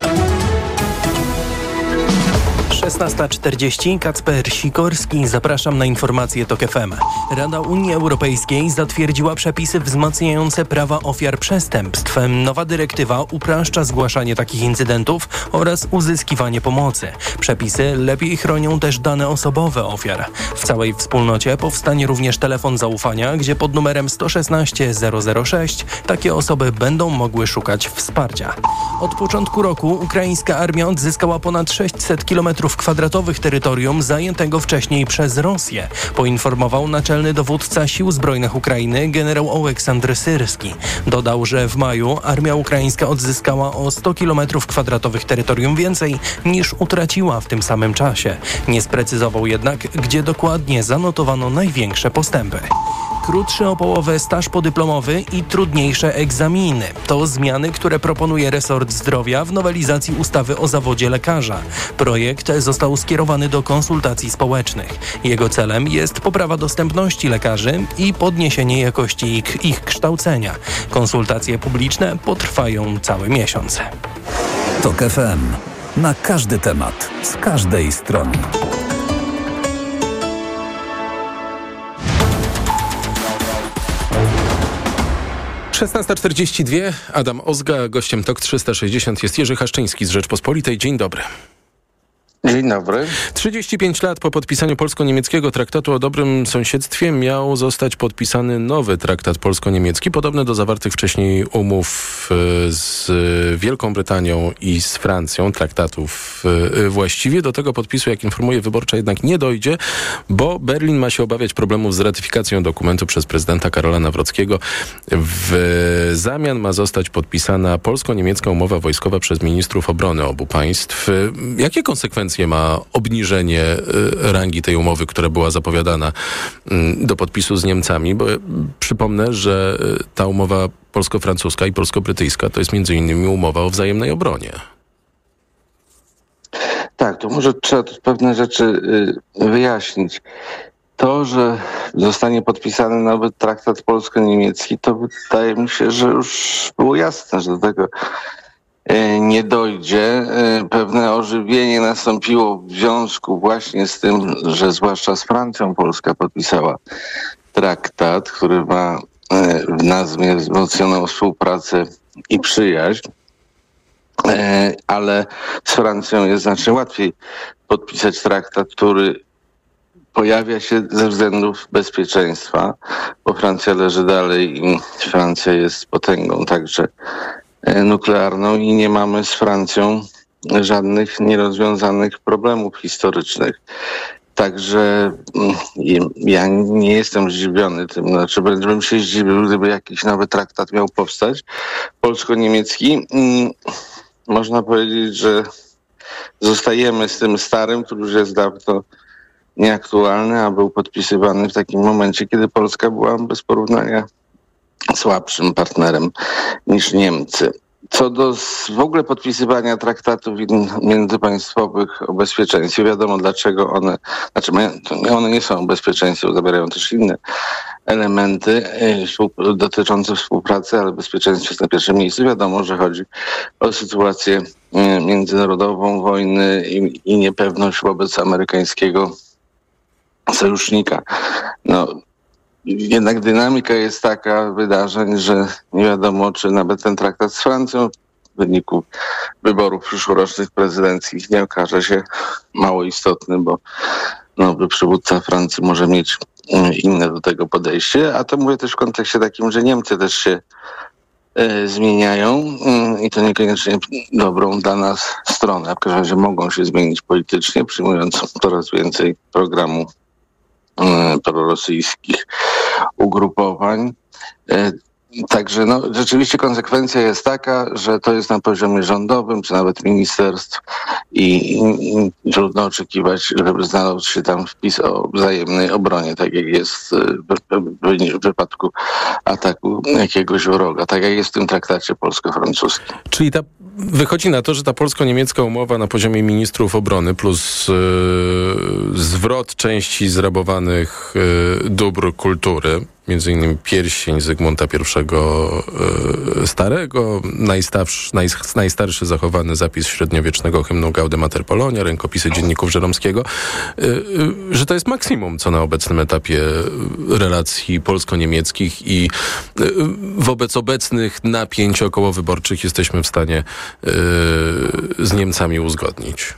16:40. Kacper Sikorski. Zapraszam na informacje TOK FM. Rada Unii Europejskiej zatwierdziła przepisy wzmacniające prawa ofiar przestępstw. Nowa dyrektywa upraszcza zgłaszanie takich incydentów oraz uzyskiwanie pomocy. Przepisy lepiej chronią też dane osobowe ofiar. W całej wspólnocie powstanie również telefon zaufania, gdzie pod numerem 116 006 takie osoby będą mogły szukać wsparcia. Od początku roku ukraińska armia odzyskała ponad 600 km² terytorium zajętego wcześniej przez Rosję, poinformował naczelny dowódca Sił Zbrojnych Ukrainy generał Oleksandr Syrski. Dodał, że w maju armia ukraińska odzyskała o 100 km² terytorium więcej niż utraciła w tym samym czasie. Nie sprecyzował jednak, gdzie dokładnie zanotowano największe postępy. Krótszy o połowę staż podyplomowy i trudniejsze egzaminy. To zmiany, które proponuje resort zdrowia w nowelizacji ustawy o zawodzie lekarza. Projekt został skierowany do konsultacji społecznych. Jego celem jest poprawa dostępności lekarzy i podniesienie jakości ich kształcenia. Konsultacje publiczne potrwają cały miesiąc. TOK FM. Na każdy temat, z każdej strony. Szesnasta 42. Adam Ozga, gościem TOK 360 jest Jerzy Haszczyński z Rzeczpospolitej. Dzień dobry. Dzień dobry. 35 lat po podpisaniu polsko-niemieckiego traktatu o dobrym sąsiedztwie miał zostać podpisany nowy traktat polsko-niemiecki, podobny do zawartych wcześniej umów z Wielką Brytanią i z Francją, traktatów właściwie. Do tego podpisu, jak informuje Wyborcza, jednak nie dojdzie, bo Berlin ma się obawiać problemów z ratyfikacją dokumentu przez prezydenta Karola Nawrockiego. W zamian ma zostać podpisana polsko-niemiecka umowa wojskowa przez ministrów obrony obu państw. Jakie konsekwencje ma obniżenie rangi tej umowy, która była zapowiadana do podpisu z Niemcami? Bo przypomnę, że ta umowa polsko-francuska i polsko-brytyjska to jest między innymi umowa o wzajemnej obronie. Tak, to może trzeba pewne rzeczy wyjaśnić. To, że zostanie podpisany nowy traktat polsko-niemiecki, to wydaje mi się, że już było jasne, że do tego nie dojdzie. Pewne ożywienie nastąpiło w związku właśnie z tym, że zwłaszcza z Francją Polska podpisała traktat, który ma w nazwie wzmocnioną współpracę i przyjaźń, ale z Francją jest znacznie łatwiej podpisać traktat, który pojawia się ze względów bezpieczeństwa, bo Francja leży dalej i Francja jest potęgą także nuklearną i nie mamy z Francją żadnych nierozwiązanych problemów historycznych. Także ja nie jestem zdziwiony tym, znaczy bym się zdziwił, gdyby jakiś nowy traktat miał powstać, polsko-niemiecki. Można powiedzieć, że zostajemy z tym starym, który już jest nieaktualny, a był podpisywany w takim momencie, kiedy Polska była bez porównania słabszym partnerem niż Niemcy. Co do w ogóle podpisywania traktatów międzypaństwowych o bezpieczeństwie, wiadomo dlaczego one nie są o bezpieczeństwie, zawierają też inne elementy dotyczące współpracy, ale bezpieczeństwo jest na pierwszym miejscu. Wiadomo, że chodzi o sytuację międzynarodową, wojny i niepewność wobec amerykańskiego sojusznika. Jednak dynamika jest taka wydarzeń, że nie wiadomo, czy nawet ten traktat z Francją w wyniku wyborów przyszłorocznych prezydenckich nie okaże się mało istotny, bo nowy przywódca Francji może mieć inne do tego podejście. A to mówię też w kontekście takim, że Niemcy też się zmieniają i to niekoniecznie dobrą dla nas stronę. W każdym razie mogą się zmienić politycznie, przyjmując coraz więcej programu prorosyjskich ugrupowań. Także rzeczywiście konsekwencja jest taka, że to jest na poziomie rządowym, czy nawet ministerstw i trudno oczekiwać, żeby znalazł się tam wpis o wzajemnej obronie, tak jak jest w wypadku ataku jakiegoś wroga, tak jak jest w tym traktacie polsko-francuskim. Czyli wychodzi na to, że ta polsko-niemiecka umowa na poziomie ministrów obrony plus zwrot części zrabowanych dóbr kultury, między innymi pierścień Zygmunta I Starego, najstarszy zachowany zapis średniowiecznego hymnu Gaude Mater Polonia, rękopisy dzienników Żeromskiego, że to jest maksimum, co na obecnym etapie relacji polsko-niemieckich i wobec obecnych napięć okołowyborczych jesteśmy w stanie z Niemcami uzgodnić.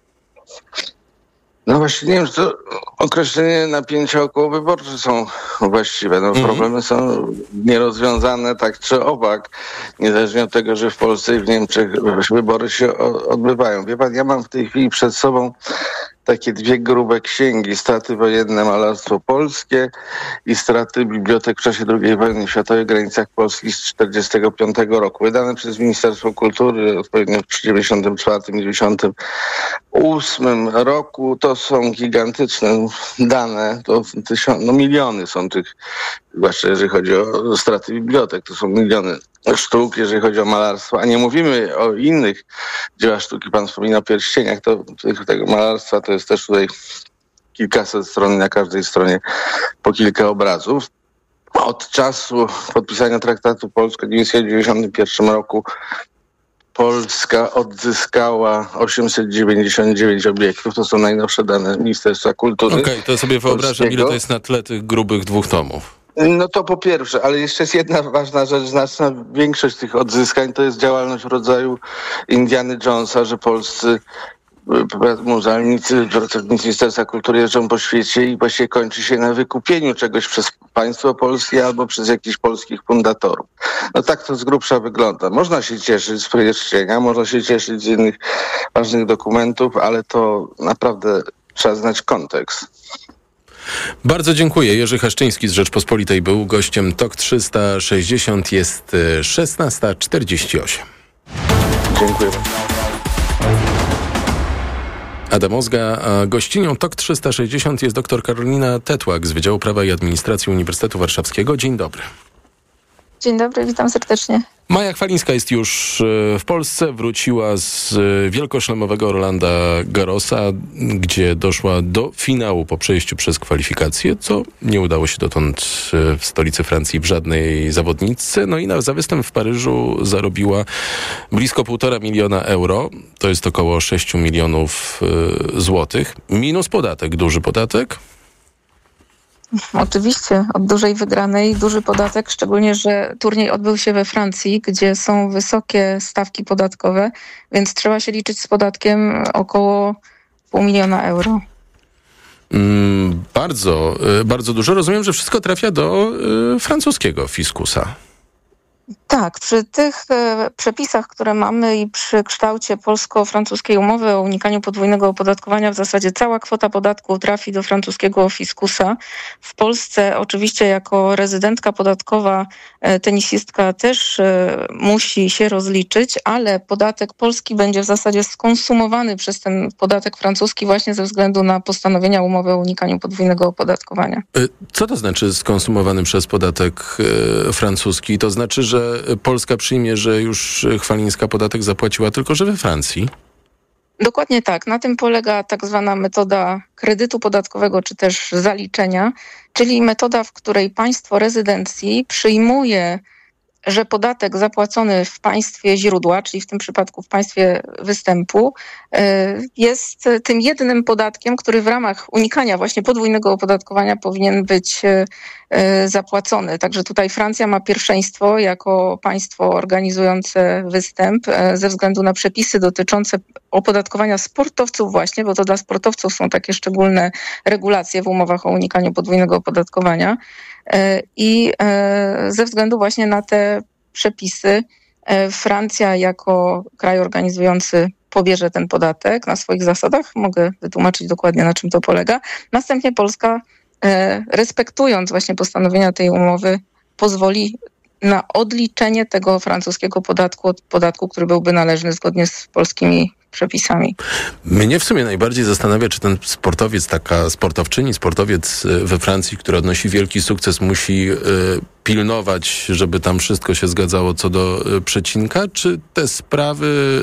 Właśnie nie wiem, czy to określenie napięcia okołowyborcze są właściwe. Problemy są nierozwiązane tak czy owak, niezależnie od tego, że w Polsce i w Niemczech wybory się odbywają. Wie pan, ja mam w tej chwili przed sobą takie dwie grube księgi, straty wojenne, malarstwo polskie i straty bibliotek w czasie II wojny światowej w granicach Polski z 1945 roku. Wydane przez Ministerstwo Kultury odpowiednio w 1994 i 1998 roku. To są gigantyczne dane, to miliony są tych, zwłaszcza jeżeli chodzi o straty bibliotek, to są miliony sztuk, jeżeli chodzi o malarstwo, a nie mówimy o innych dziełach sztuki. Pan wspomina o pierścieniach, to tego malarstwa to jest też tutaj kilkaset stron, na każdej stronie po kilka obrazów. Od czasu podpisania traktatu polsko-niemieckiego w 1991 roku Polska odzyskała 899 obiektów. To są najnowsze dane Ministerstwa Kultury. Okej, to sobie wyobrażam, ile to jest na tle tych grubych 2 tomów. To po pierwsze, ale jeszcze jest jedna ważna rzecz. Znaczna większość tych odzyskań to jest działalność w rodzaju Indiana Jonesa, że polscy muzealnicy, pracownicy Ministerstwa Kultury jeżdżą po świecie i właściwie kończy się na wykupieniu czegoś przez państwo polskie albo przez jakichś polskich fundatorów. Tak to z grubsza wygląda. Można się cieszyć z pierścienia, można się cieszyć z innych ważnych dokumentów, ale to naprawdę trzeba znać kontekst. Bardzo dziękuję. Jerzy Haszczyński z Rzeczpospolitej był gościem TOK 360. Jest 16:48. Dziękuję. Adam Ozga, a gościnią TOK 360 jest dr Karolina Tetłak z Wydziału Prawa i Administracji Uniwersytetu Warszawskiego. Dzień dobry. Dzień dobry, witam serdecznie. Maja Chwalińska jest już w Polsce, wróciła z wielkoszlemowego Rolanda Garrosa, gdzie doszła do finału po przejściu przez kwalifikacje, co nie udało się dotąd w stolicy Francji w żadnej zawodniczce. Za występ w Paryżu zarobiła blisko 1,5 miliona euro, to jest około 6 milionów złotych, minus podatek, duży podatek. Oczywiście, od dużej wygranej duży podatek, szczególnie, że turniej odbył się we Francji, gdzie są wysokie stawki podatkowe, więc trzeba się liczyć z podatkiem około 0,5 miliona euro. Bardzo dużo. Rozumiem, że wszystko trafia do francuskiego fiskusa. Tak, przy tych przepisach, które mamy i przy kształcie polsko-francuskiej umowy o unikaniu podwójnego opodatkowania w zasadzie cała kwota podatku trafi do francuskiego fiskusa. W Polsce oczywiście jako rezydentka podatkowa tenisistka też musi się rozliczyć, ale podatek polski będzie w zasadzie skonsumowany przez ten podatek francuski właśnie ze względu na postanowienia umowy o unikaniu podwójnego opodatkowania. Co to znaczy skonsumowany przez podatek francuski? To znaczy, że Polska przyjmie, że już Chwalińska podatek zapłaciła, tylko że we Francji? Dokładnie tak. Na tym polega tak zwana metoda kredytu podatkowego, czy też zaliczenia, czyli metoda, w której państwo rezydencji przyjmuje, że podatek zapłacony w państwie źródła, czyli w tym przypadku w państwie występu, jest tym jedynym podatkiem, który w ramach unikania właśnie podwójnego opodatkowania powinien być zapłacony. Także tutaj Francja ma pierwszeństwo jako państwo organizujące występ ze względu na przepisy dotyczące opodatkowania sportowców właśnie, bo to dla sportowców są takie szczególne regulacje w umowach o unikaniu podwójnego opodatkowania. I ze względu właśnie na te przepisy Francja jako kraj organizujący pobierze ten podatek na swoich zasadach. Mogę wytłumaczyć dokładnie, na czym to polega. Następnie Polska, respektując właśnie postanowienia tej umowy, pozwoli na odliczenie tego francuskiego podatku od podatku, który byłby należny zgodnie z polskimi przepisami. Mnie w sumie najbardziej zastanawia, czy ten sportowiec, taka sportowczyni, sportowiec we Francji, który odnosi wielki sukces, musi pilnować, żeby tam wszystko się zgadzało co do przecinka, czy te sprawy